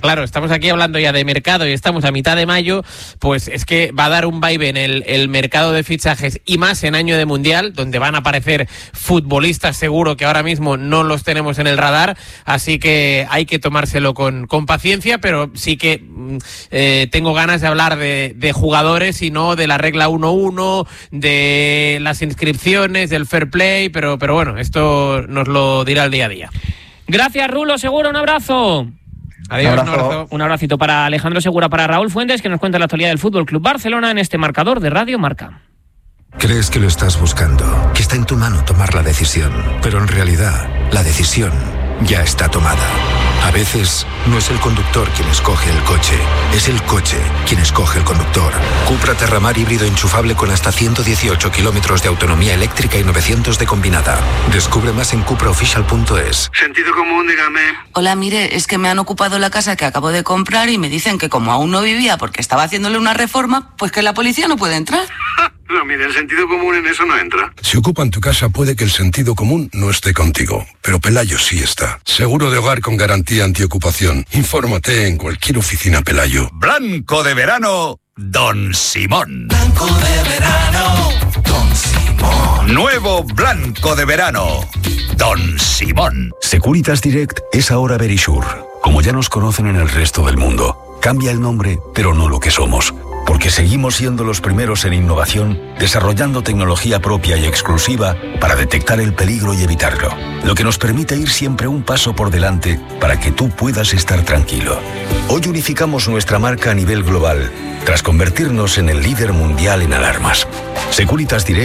Speaker 17: claro, estamos aquí hablando ya de mercado y estamos a mitad de mayo, pues es que va a dar un vibe en el, el mercado de fichajes y más en año de Mundial, donde van a aparecer futbolistas seguro que ahora mismo no los tenemos en el radar, así que hay que tomárselo con, con paciencia, pero sí que eh, tengo ganas de hablar de, de jugadores y no de la regla uno uno, de las inscripciones, del fair play, pero, pero bueno, esto nos lo dirá el día a día.
Speaker 4: Gracias, Rulo Segura, un abrazo.
Speaker 17: Adiós,
Speaker 4: un, abrazo. un abracito para Alejandro Segura, para Raúl Fuentes, que nos cuenta la actualidad del Fútbol Club Barcelona en este marcador de Radio Marca.
Speaker 18: Crees que lo estás buscando, que está en tu mano tomar la decisión, pero en realidad la decisión ya está tomada. A veces no es el conductor quien escoge el coche, es el coche quien escoge el conductor. Cupra Terramar híbrido enchufable con hasta ciento dieciocho kilómetros de autonomía eléctrica y novecientos de combinada. Descubre más en cupra official punto es.
Speaker 19: Sentido común, dígame.
Speaker 20: Hola, mire, es que me han ocupado la casa que acabo de comprar y me dicen que como aún no vivía porque estaba haciéndole una reforma, pues que la policía no puede entrar.
Speaker 19: No, mire, el sentido común en eso no entra.
Speaker 8: Si ocupan tu casa puede que el sentido común no esté contigo, pero Pelayo sí está. Seguro de hogar con garantía antiocupación. Infórmate en cualquier oficina Pelayo.
Speaker 9: Blanco de verano, Don Simón.
Speaker 6: Blanco de verano, Don Simón.
Speaker 9: Nuevo blanco de verano, Don Simón.
Speaker 12: Securitas Direct es ahora Verisure. Como ya nos conocen en el resto del mundo, cambia el nombre, pero no lo que somos. Porque seguimos siendo los primeros en innovación, desarrollando tecnología propia y exclusiva para detectar el peligro y evitarlo. Lo que nos permite ir siempre un paso por delante para que tú puedas estar tranquilo. Hoy unificamos nuestra marca a nivel global, tras convertirnos en el líder mundial en alarmas. Securitas Direct